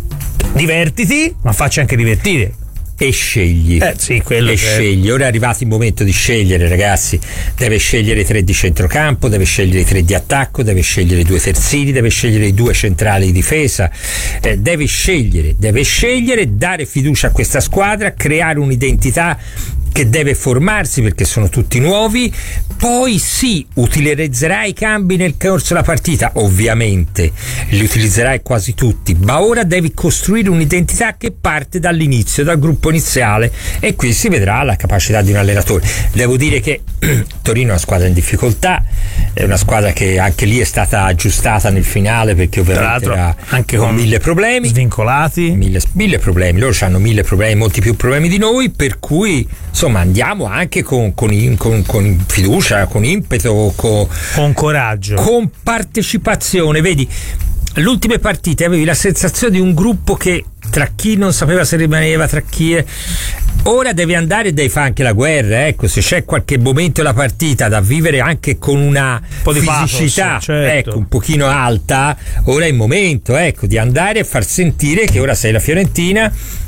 divertiti ma facci anche divertire e scegli eh, sì, quello e che... scegli. Ora è arrivato il momento di scegliere, ragazzi. Deve scegliere i tre di centrocampo, deve scegliere i tre di attacco, deve scegliere i due terzini, deve scegliere i due centrali di difesa, eh, deve scegliere deve scegliere dare fiducia a questa squadra, creare un'identità che deve formarsi perché sono tutti nuovi. Poi sì, utilizzerai i cambi nel corso della partita, ovviamente li utilizzerai quasi tutti, ma ora devi costruire un'identità che parte dall'inizio, dal gruppo iniziale, e qui si vedrà la capacità di un allenatore. Devo dire che Torino è una squadra in difficoltà, è una squadra che anche lì è stata aggiustata nel finale perché ovviamente era anche con mille problemi, svincolati, mille, mille problemi, loro hanno mille problemi, molti più problemi di noi, per cui insomma andiamo anche con, con, con, con fiducia, con impeto, con, con coraggio, con partecipazione. Vedi, l'ultime partite avevi la sensazione di un gruppo che tra chi non sapeva se rimaneva, tra chi è, ora devi andare e devi fare anche la guerra, ecco, se c'è qualche momento della partita da vivere anche con una po' di fisicità pathos, certo. ecco, un pochino alta, ora è il momento, ecco, di andare a far sentire che ora sei la Fiorentina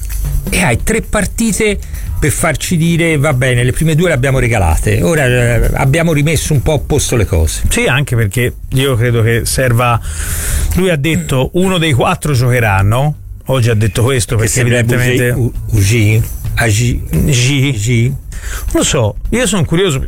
e hai tre partite per farci dire va bene, le prime due le abbiamo regalate, ora eh, abbiamo rimesso un po' a posto le cose. Sì, anche perché io credo che serva, lui ha detto uno dei quattro giocheranno, oggi ha detto questo perché evidentemente Ugi, Agi, G, non lo so, io sono curioso,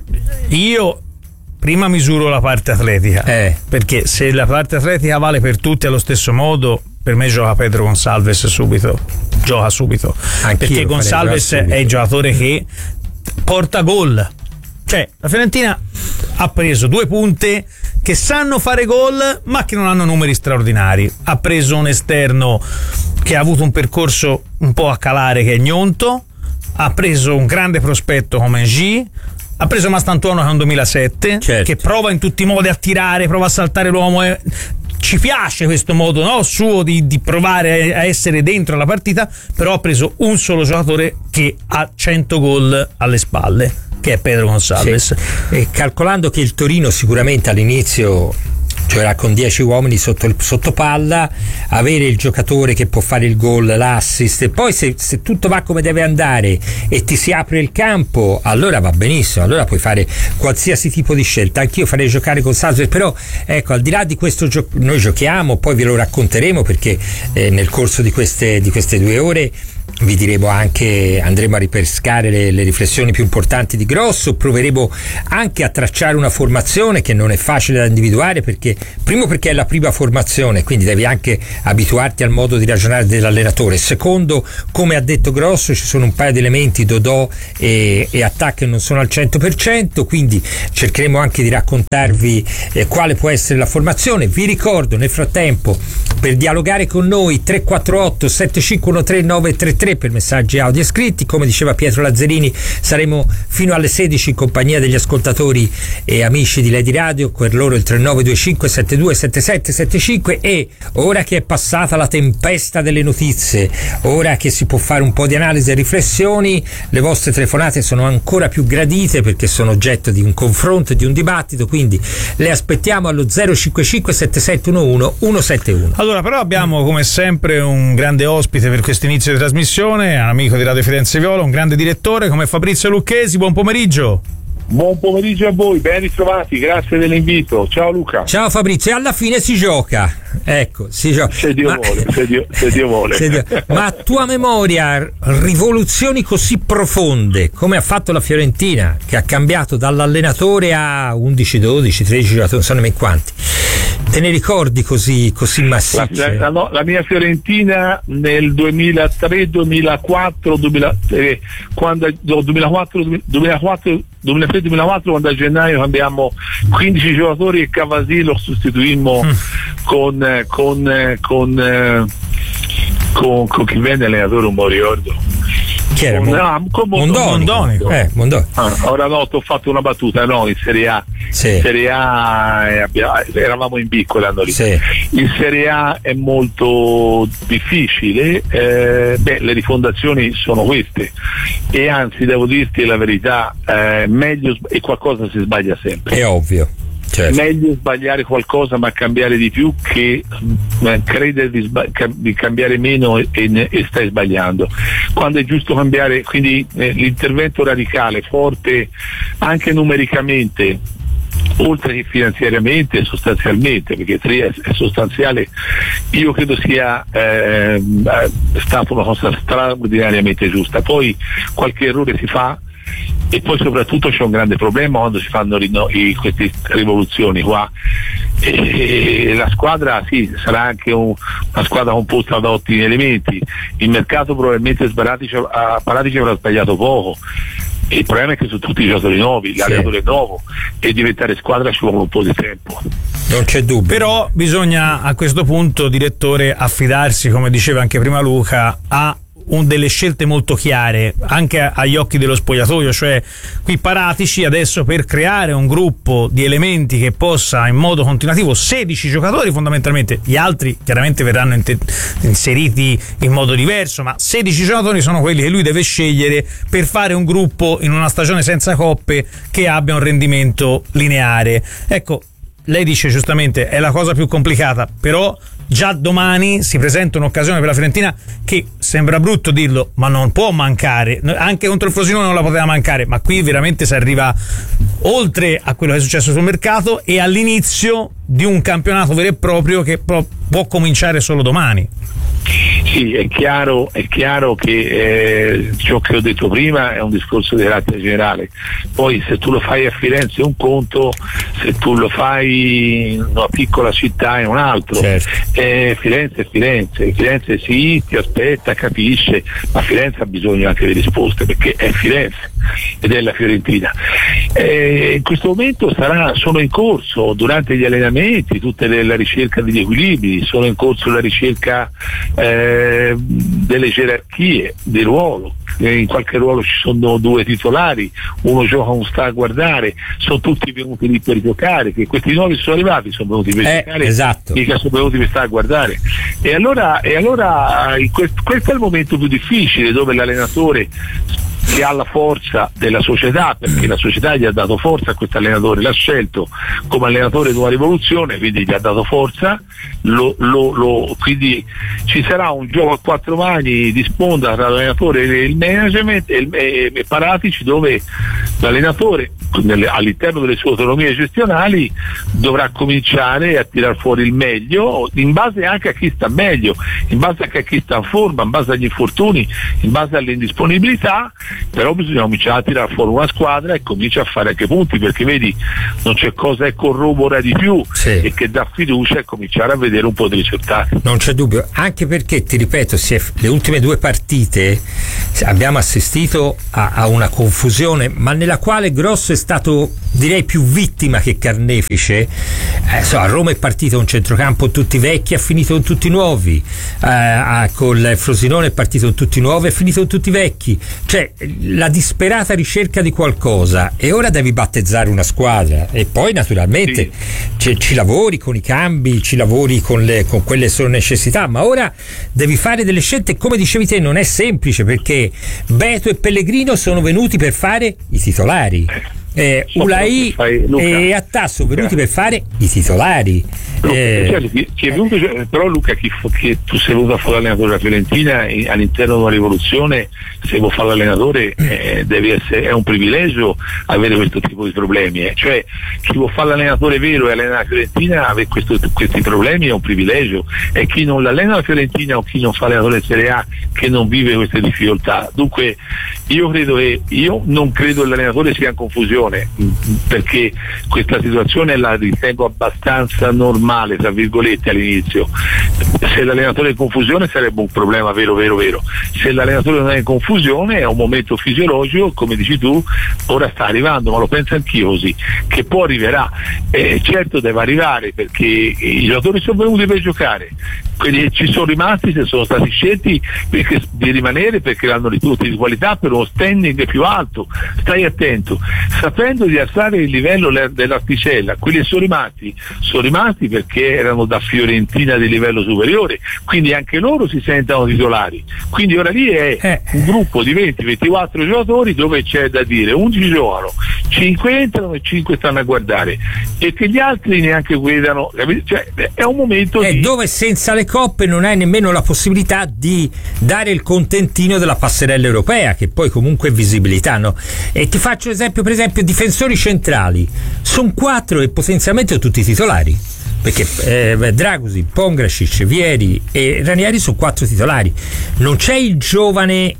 io prima misuro la parte atletica, eh. perché se la parte atletica vale per tutti allo stesso modo, per me gioca Pedro Gonçalves subito, gioca subito. Anch'io perché Gonçalves è il giocatore che porta gol, cioè la Fiorentina ha preso due punte che sanno fare gol ma che non hanno numeri straordinari, ha preso un esterno che ha avuto un percorso un po' a calare che è Gnonto, ha preso un grande prospetto come G, ha preso Mastantuono che è un duemilasette, certo. che prova in tutti i modi a tirare, prova a saltare l'uomo e ci piace questo modo, no? suo di, di provare a essere dentro la partita, però ha preso un solo giocatore che ha cento gol alle spalle, che è Pedro Gonçalves. Sì. E calcolando che il Torino sicuramente all'inizio giocherà con dieci uomini sotto, sotto palla, avere il giocatore che può fare il gol, l'assist, e poi se, se tutto va come deve andare e ti si apre il campo, allora va benissimo, allora puoi fare qualsiasi tipo di scelta. Anch'io farei giocare con Salzburg, però ecco, al di là di questo gio- noi giochiamo, poi ve lo racconteremo perché eh, nel corso di queste, di queste due ore vi diremo anche, andremo a ripescare le, le riflessioni più importanti di Grosso, proveremo anche a tracciare una formazione che non è facile da individuare, perché primo perché è la prima formazione, quindi devi anche abituarti al modo di ragionare dell'allenatore, secondo, come ha detto Grosso, ci sono un paio di elementi, Dodò e, e Attack, che non sono al cento per cento, quindi cercheremo anche di raccontarvi eh, quale può essere la formazione. Vi ricordo nel frattempo, per dialogare con noi, tre quattro otto sette cinque uno tre nove tre tre per messaggi audio e scritti. Come diceva Pietro Lazzarini, saremo fino alle sedici in compagnia degli ascoltatori e amici di Lady Radio, per loro il tre nove due cinque sette due sette sette sette cinque. E ora che è passata la tempesta delle notizie, ora che si può fare un po' di analisi e riflessioni, le vostre telefonate sono ancora più gradite perché sono oggetto di un confronto e di un dibattito, quindi le aspettiamo allo zero cinque cinque sette sette uno uno uno sette uno. Allora, però abbiamo come sempre un grande ospite per questo inizio di trasmissione, un amico di Radio Firenze Viola, un grande direttore come Fabrizio Lucchesi. Buon pomeriggio. Buon pomeriggio a voi, ben ritrovati, grazie dell'invito. Ciao Luca. Ciao Fabrizio, e alla fine si gioca. Ecco, si gioca. Se Dio Ma... vuole, se Dio, se Dio vuole. Se Dio... Ma a tua memoria, rivoluzioni così profonde come ha fatto la Fiorentina, che ha cambiato dall'allenatore a undici, dodici, tredici giocatori, non so nemmeno quanti, te ne ricordi così, così massicce? La, la, no, la mia Fiorentina nel duemilatré duemilaquattro duemila, eh, quando, no, duemilaquattro duemilaquattro duemilatré duemilaquattro, quando a gennaio cambiammo quindici giocatori e Cavasi lo sostituimmo mm. con, con, con, con, con chi venne allenatore, non mi ricordo. Chi era? Con, ah, con Mondoni. Mondoni. Eh, Mondoni. Ah, ora no, ti ho fatto una battuta, no, in Serie A. Sì. In Serie A eh, abbiamo, eravamo in piccoli andando lì. Sì. In Serie A è molto difficile, eh, beh, le rifondazioni sono queste, e anzi devo dirti la verità, eh, meglio, e qualcosa si sbaglia sempre. È ovvio. Certo. Meglio sbagliare qualcosa ma cambiare di più che eh, credere di, sba- di cambiare meno e, e, e stai sbagliando. Quando è giusto cambiare, quindi eh, l'intervento radicale, forte anche numericamente, oltre che finanziariamente, sostanzialmente, perché tre è sostanziale, io credo sia eh, stata una cosa straordinariamente giusta. Poi qualche errore si fa, e poi soprattutto c'è un grande problema quando si fanno rino- i, queste rivoluzioni qua, e la squadra sì, sarà anche un, una squadra composta da ottimi elementi, il mercato probabilmente Paratici avrà sbagliato poco, e il problema è che sono tutti i giocatori nuovi, sì. L'allenatore è nuovo, e diventare squadra ci vuole un po' di tempo. Non c'è dubbio. Però bisogna a questo punto, direttore, affidarsi, come diceva anche prima Luca, a un, delle scelte molto chiare anche agli occhi dello spogliatoio, cioè qui Paratici adesso per creare un gruppo di elementi che possa in modo continuativo, sedici giocatori fondamentalmente, gli altri chiaramente verranno in- inseriti in modo diverso, ma sedici giocatori sono quelli che lui deve scegliere per fare un gruppo in una stagione senza coppe che abbia un rendimento lineare. Ecco, lei dice giustamente è la cosa più complicata, però già domani si presenta un'occasione per la Fiorentina che sembra brutto dirlo, ma non può mancare. Anche contro il Frosinone non la poteva mancare, ma qui veramente si arriva oltre a quello che è successo sul mercato e all'inizio di un campionato vero e proprio che può cominciare solo domani. Sì, è chiaro, è chiaro che eh, ciò che ho detto prima è un discorso di carattere generale. Poi se tu lo fai a Firenze è un conto, se tu lo fai in una piccola città è un altro. Certo. Eh, Firenze è Firenze, Firenze sì, ti aspetta, capisce, ma Firenze ha bisogno anche di risposte perché è Firenze ed è la Fiorentina. Eh, in questo momento sarà, sono in corso durante gli allenamenti tutte le, la ricerca degli equilibri, sono in corso la ricerca eh, delle gerarchie, del ruolo. Eh, in qualche ruolo ci sono due titolari, uno gioca, uno sta a guardare, sono tutti venuti lì per giocare, che questi nuovi sono arrivati, sono venuti per eh, giocare, esatto. Mica sono venuti per stare a guardare. E allora, e allora questo, questo è il momento più difficile dove l'allenatore che ha la forza della società, perché la società gli ha dato forza a questo allenatore, l'ha scelto come allenatore di una rivoluzione, quindi gli ha dato forza, lo, lo, lo, quindi ci sarà un gioco a quattro mani di sponda tra l'allenatore e il management e, e, e Paratici, dove l'allenatore nelle, all'interno delle sue autonomie gestionali dovrà cominciare a tirar fuori il meglio in base anche a chi sta meglio, in base anche a chi sta in forma, in base agli infortuni, in base alle indisponibilità. Però bisogna cominciare a tirare fuori una squadra e comincia a fare anche punti, perché vedi non c'è cosa che corrobora di più sì. e che dà fiducia e cominciare a vedere un po' di risultati. Non c'è dubbio, anche perché ti ripeto, si è, le ultime due partite abbiamo assistito a, a una confusione, ma nella quale Grosso è stato direi più vittima che carnefice. Eh, so, a Roma è partito un centrocampo tutti vecchi, ha finito con tutti nuovi, eh, con il Frosinone è partito con tutti nuovi, è finito con tutti vecchi, cioè la disperata ricerca di qualcosa, e ora devi battezzare una squadra e poi naturalmente sì. ci, ci lavori con i cambi, ci lavori con, le, con quelle sono necessità, ma ora devi fare delle scelte, come dicevi te non è semplice, perché Beto e Pellegrino sono venuti per fare i titolari. Eh, Ulai e Attasso venuti per fare i titolari. Luca, eh, cioè, chi, chi è venuto, però Luca, chi, chi, tu sei venuto a fare l'allenatore della Fiorentina all'interno di una rivoluzione, se vuoi fare l'allenatore eh, deve essere, è un privilegio avere questo tipo di problemi, eh. Cioè chi vuole fare l'allenatore vero e allenare la Fiorentina avere questo, questi problemi è un privilegio, e chi non l'allena la Fiorentina o chi non fa l'allenatore Serie A che non vive queste difficoltà. Dunque io credo che io non credo che l'allenatore sia in confusione, perché questa situazione la ritengo abbastanza normale tra virgolette all'inizio. Se l'allenatore è in confusione sarebbe un problema vero vero vero, se l'allenatore non è in confusione è un momento fisiologico, come dici tu, ora sta arrivando, ma lo penso anch'io così, che poi arriverà, eh, certo deve arrivare, perché i giocatori sono venuti per giocare, quelli che ci sono rimasti, se sono stati scelti perché, di rimanere perché hanno tutti di qualità per uno standing più alto, stai attento, sapendo di alzare il livello dell'asticella. Quelli che sono rimasti sono rimasti perché erano da Fiorentina di livello superiore, quindi anche loro si sentono titolari, quindi ora lì è eh. un gruppo di venti ventiquattro giocatori dove c'è da dire undici giocano, cinque entrano e cinque stanno a guardare, e che gli altri neanche guidano, cioè, è un momento è di... dove senza le coppe non hai nemmeno la possibilità di dare il contentino della passerella europea, che poi comunque è visibilità, no? E ti faccio esempio, per esempio difensori centrali sono quattro e potenzialmente tutti titolari, perché eh, Dragusin, Pongracic, Vieri e Ranieri sono quattro titolari, non c'è il giovane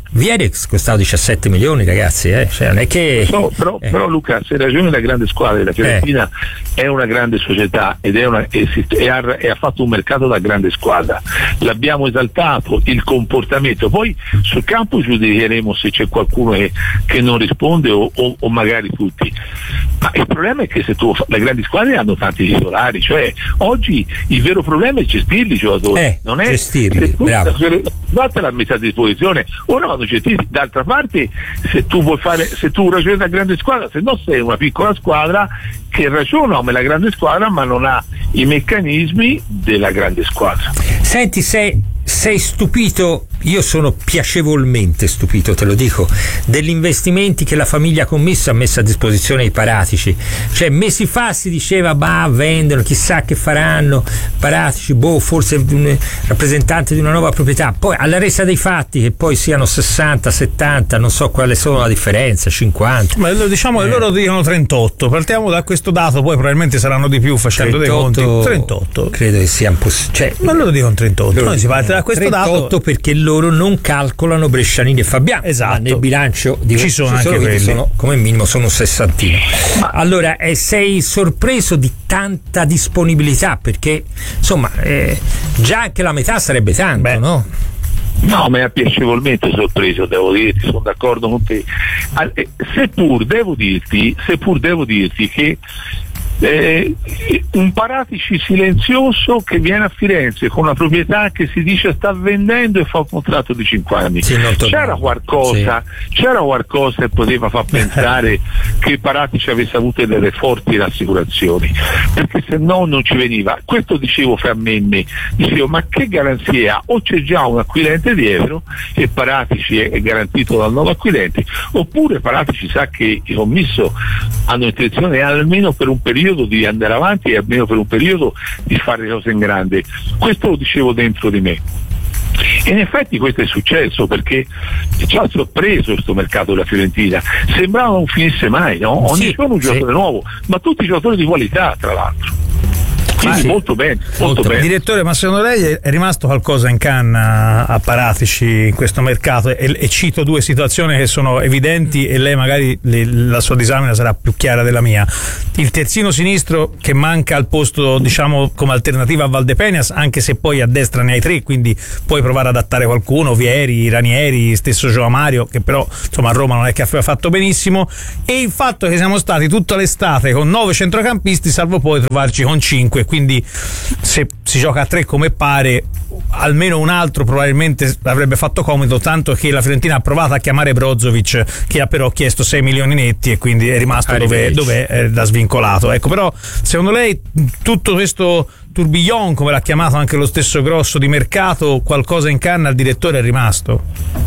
Vieri costava diciassette milioni, ragazzi, eh? Cioè, non è che no, però, eh. però Luca, se ragioni la grande squadra della Fiorentina eh. è una grande società ed è una, e, si, e, ha, e ha fatto un mercato da grande squadra, l'abbiamo esaltato, il comportamento, poi sul campo giudicheremo se c'è qualcuno che, che non risponde o, o, o magari tutti, ma il problema è che se tu le grandi squadre hanno tanti titolari, cioè oggi il vero problema è gestirli i giocatori, eh, non è gestirli, bravo. Date la metà a disposizione, ora vanno gestiti. D'altra parte, se tu vuoi fare, se tu ragioni una grande squadra, se no sei una piccola squadra che ragiona come la grande squadra ma non ha i meccanismi della grande squadra. Senti, sei, sei stupito, io sono piacevolmente stupito, te lo dico, degli investimenti che la famiglia Commisso ha messo a disposizione ai Paratici. Cioè mesi fa si diceva bah, vendono, chissà che faranno Paratici, boh, forse un rappresentante di una nuova proprietà, poi alla resa dei fatti che poi siano sessanta, settanta, non so quale sono la differenza, cinquanta. Ma diciamo che eh. loro dicono trentotto, partiamo da questo dato, poi probabilmente saranno di più facendo trentotto, dei conti. trentotto credo che sia impossibile, cioè, ma loro dicono trentotto, noi si parte da questo trentotto dato perché loro non calcolano Brescianini e Fabiano, esatto, ma nel bilancio di ci sono anche quelli, sono, come minimo sono un sessantino. Ma allora eh, sei sorpreso di tanta disponibilità, perché insomma eh, già anche la metà sarebbe tanto. Beh. no? No, mi ha piacevolmente sorpreso, devo dirti, sono d'accordo con te. Seppur devo dirti, seppur devo dirti che Eh, un Paratici silenzioso che viene a Firenze con una proprietà che si dice sta vendendo e fa un contratto di cinque anni, sì, c'era qualcosa sì. c'era qualcosa che poteva far pensare che Paratici avesse avuto delle forti rassicurazioni, perché se no non ci veniva. Questo dicevo fra me e me, dicevo ma che garanzia ha? O c'è già un acquirente dietro e Paratici è garantito dal nuovo acquirente, oppure Paratici sa che i Commisso hanno intenzione almeno per un periodo di andare avanti e almeno per un periodo di fare cose in grande. Questo lo dicevo dentro di me e in effetti questo è successo, perché ci ha sorpreso questo mercato della Fiorentina, sembrava non finisse mai, no? Ogni sì, giorno un giocatore sì. nuovo, ma tutti giocatori di qualità tra l'altro. Quindi sì. molto bene, molto, molto bene. Direttore, ma secondo lei è rimasto qualcosa in canna a Paratici in questo mercato? E, e cito due situazioni che sono evidenti e lei magari le, la sua disamina sarà più chiara della mia. Il terzino sinistro che manca al posto, diciamo, come alternativa a Valdepeñas, anche se poi a destra ne hai tre, quindi puoi provare ad adattare qualcuno, Vieri, Ranieri, stesso Joao Mario, che però insomma a Roma non è che aveva fatto benissimo, e il fatto che siamo stati tutta l'estate con nove centrocampisti, salvo poi trovarci con cinque, quindi se si gioca a tre come pare, almeno un altro probabilmente avrebbe fatto comodo, tanto che la Fiorentina ha provato a chiamare Brozovic, che ha però chiesto sei milioni netti e quindi è rimasto dove, dove è da svincolato. Ecco, però secondo lei tutto questo tourbillon, come l'ha chiamato anche lo stesso Grosso, di mercato, qualcosa in canna al direttore è rimasto?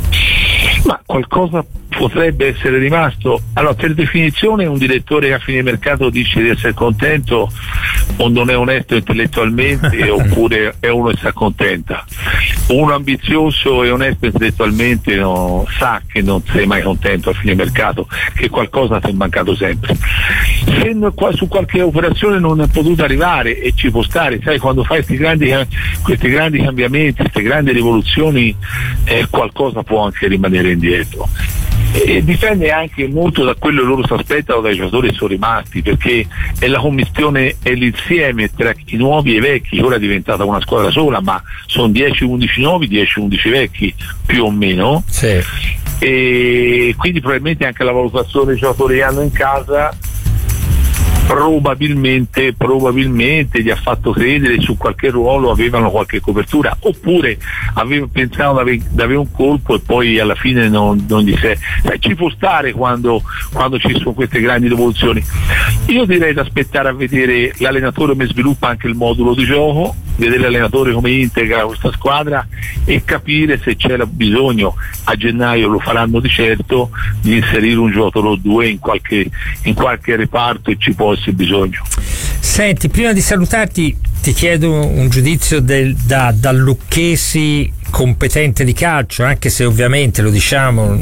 Ma qualcosa potrebbe essere rimasto. Allora, per definizione un direttore che a fine mercato dice di essere contento o non è onesto intellettualmente oppure è uno che si accontenta. Uno ambizioso e onesto intellettualmente no, sa che non sei mai contento a fine mercato, che qualcosa ti è mancato sempre. Se su qualche operazione non è potuto arrivare, e ci può stare, sai, quando fai questi grandi, questi grandi cambiamenti, queste grandi rivoluzioni, eh, qualcosa può anche rimanere indietro. E dipende anche molto da quello che loro si aspettano dai giocatori che sono rimasti, perché è la commistione, è l'insieme tra i nuovi e i vecchi. Ora è diventata una squadra sola, ma sono dieci undici nuovi, dieci undici vecchi più o meno, sì. E quindi probabilmente anche la valutazione dei giocatori che hanno in casa probabilmente probabilmente gli ha fatto credere su qualche ruolo avevano qualche copertura, oppure aveva, pensavano di avere un colpo e poi alla fine non, non gli sei. Ci può stare quando, quando ci sono queste grandi rivoluzioni. Io direi di aspettare a vedere l'allenatore come sviluppa anche il modulo di gioco, vedere l'allenatore come integra questa squadra e capire se c'è bisogno, a gennaio lo faranno di certo, di inserire un giocatore o due in qualche, in qualche reparto, e ci può essere bisogno. Senti, prima di salutarti ti chiedo un giudizio del, da, da Lucchesi competente di calcio, anche se ovviamente lo diciamo,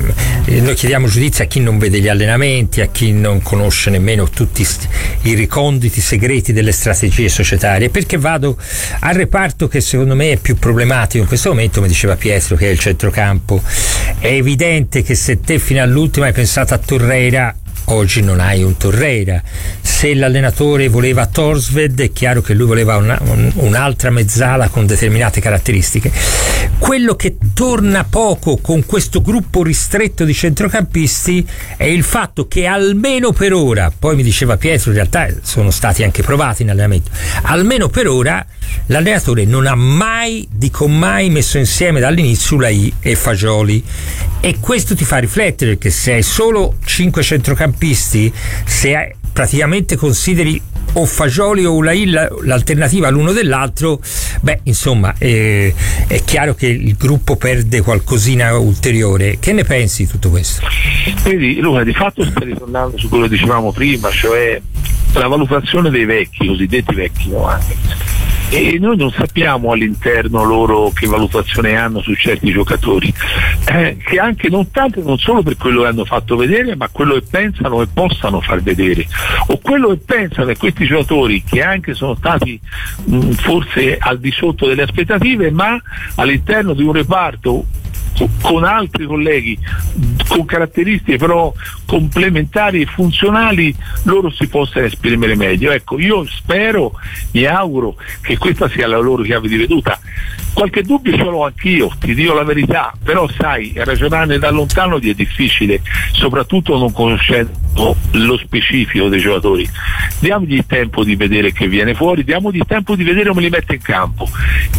noi chiediamo giudizio a chi non vede gli allenamenti, a chi non conosce nemmeno tutti i riconditi segreti delle strategie societarie, perché vado al reparto che secondo me è più problematico in questo momento, come diceva Pietro, che è il centrocampo. È evidente che se te fino all'ultimo hai pensato a Torreira, oggi non hai un Torreira. Se l'allenatore voleva Torsved, è chiaro che lui voleva una, un, un'altra mezzala con determinate caratteristiche. Quello che torna poco con questo gruppo ristretto di centrocampisti è il fatto che almeno per ora, poi mi diceva Pietro, in realtà sono stati anche provati in allenamento, almeno per ora l'allenatore non ha mai, dico mai, messo insieme dall'inizio Ulai e Fagioli, e questo ti fa riflettere, perché se hai solo cinque centrocampisti, se hai, praticamente consideri o Fagioli o Ulai l'alternativa l'uno dell'altro, beh insomma eh, è chiaro che il gruppo perde qualcosina ulteriore. Che ne pensi di tutto questo? Vedi Luca, di fatto stai ritornando su quello che dicevamo prima, cioè la valutazione dei vecchi, cosiddetti vecchi novanta, e noi non sappiamo all'interno loro che valutazione hanno su certi giocatori, eh, che anche non tanto non solo per quello che hanno fatto vedere, ma quello che pensano e possano far vedere, o quello che pensano che questi giocatori, che anche sono stati mh, forse al di sotto delle aspettative, ma all'interno di un reparto con altri colleghi con caratteristiche però complementari e funzionali, loro si possano esprimere meglio. Ecco, io spero, mi auguro che questa sia la loro chiave di veduta. Qualche dubbio ce l'ho anch'io, ti dico la verità, però sai, ragionare da lontano è difficile, soprattutto non conoscendo lo specifico dei giocatori. Diamogli il tempo di vedere che viene fuori, diamogli il tempo di vedere come li mette in campo,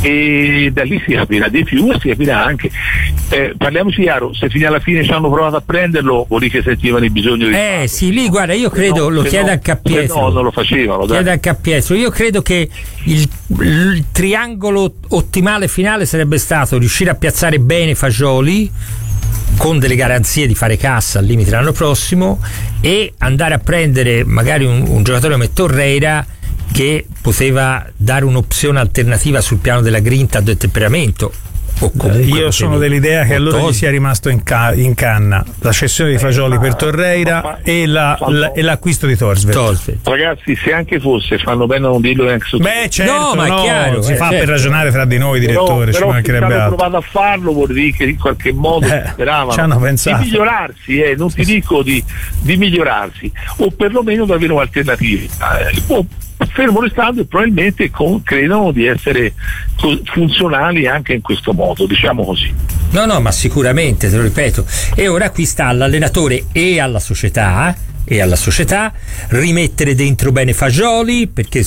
e da lì si capirà di più e si capirà anche. Eh, parliamoci chiaro, se fino alla fine ci hanno provato a prenderlo, vuol dire che sentivano il bisogno di eh farlo. Sì, lì guarda, io credo, no, lo chiedo anche a Pietro, no, non lo facevano, chiedo anche a Pietro, io credo che il, il triangolo ottimale finale sarebbe stato riuscire a piazzare bene Fagioli con delle garanzie di fare cassa al limite l'anno prossimo, e andare a prendere magari un, un giocatore come Torreira, che poteva dare un'opzione alternativa sul piano della grinta, del temperamento. Io sono dell'idea che allora gli sia rimasto in, ca- in canna la cessione di Fagioli eh, per Torreira ma, ma, e, la, la, e l'acquisto di Torsved. Ragazzi, se anche fosse, fanno bene a non dirlo neanche su. Beh, certo, no, ma no, è chiaro, si eh, fa certo. per ragionare fra di noi, direttore, però, ci mancherebbe altro. Se hanno altro. provato a farlo, vuol dire che in qualche modo eh, speravano ci hanno pensato. di migliorarsi, eh, non ti dico di, di migliorarsi, o perlomeno di avere un'alternativa. Eh, fermo restando, e probabilmente con, credono di essere funzionali anche in questo modo, diciamo così. No, no, ma sicuramente, te lo ripeto. E ora qui sta all'allenatore e alla società e alla società rimettere dentro bene Fagioli, perché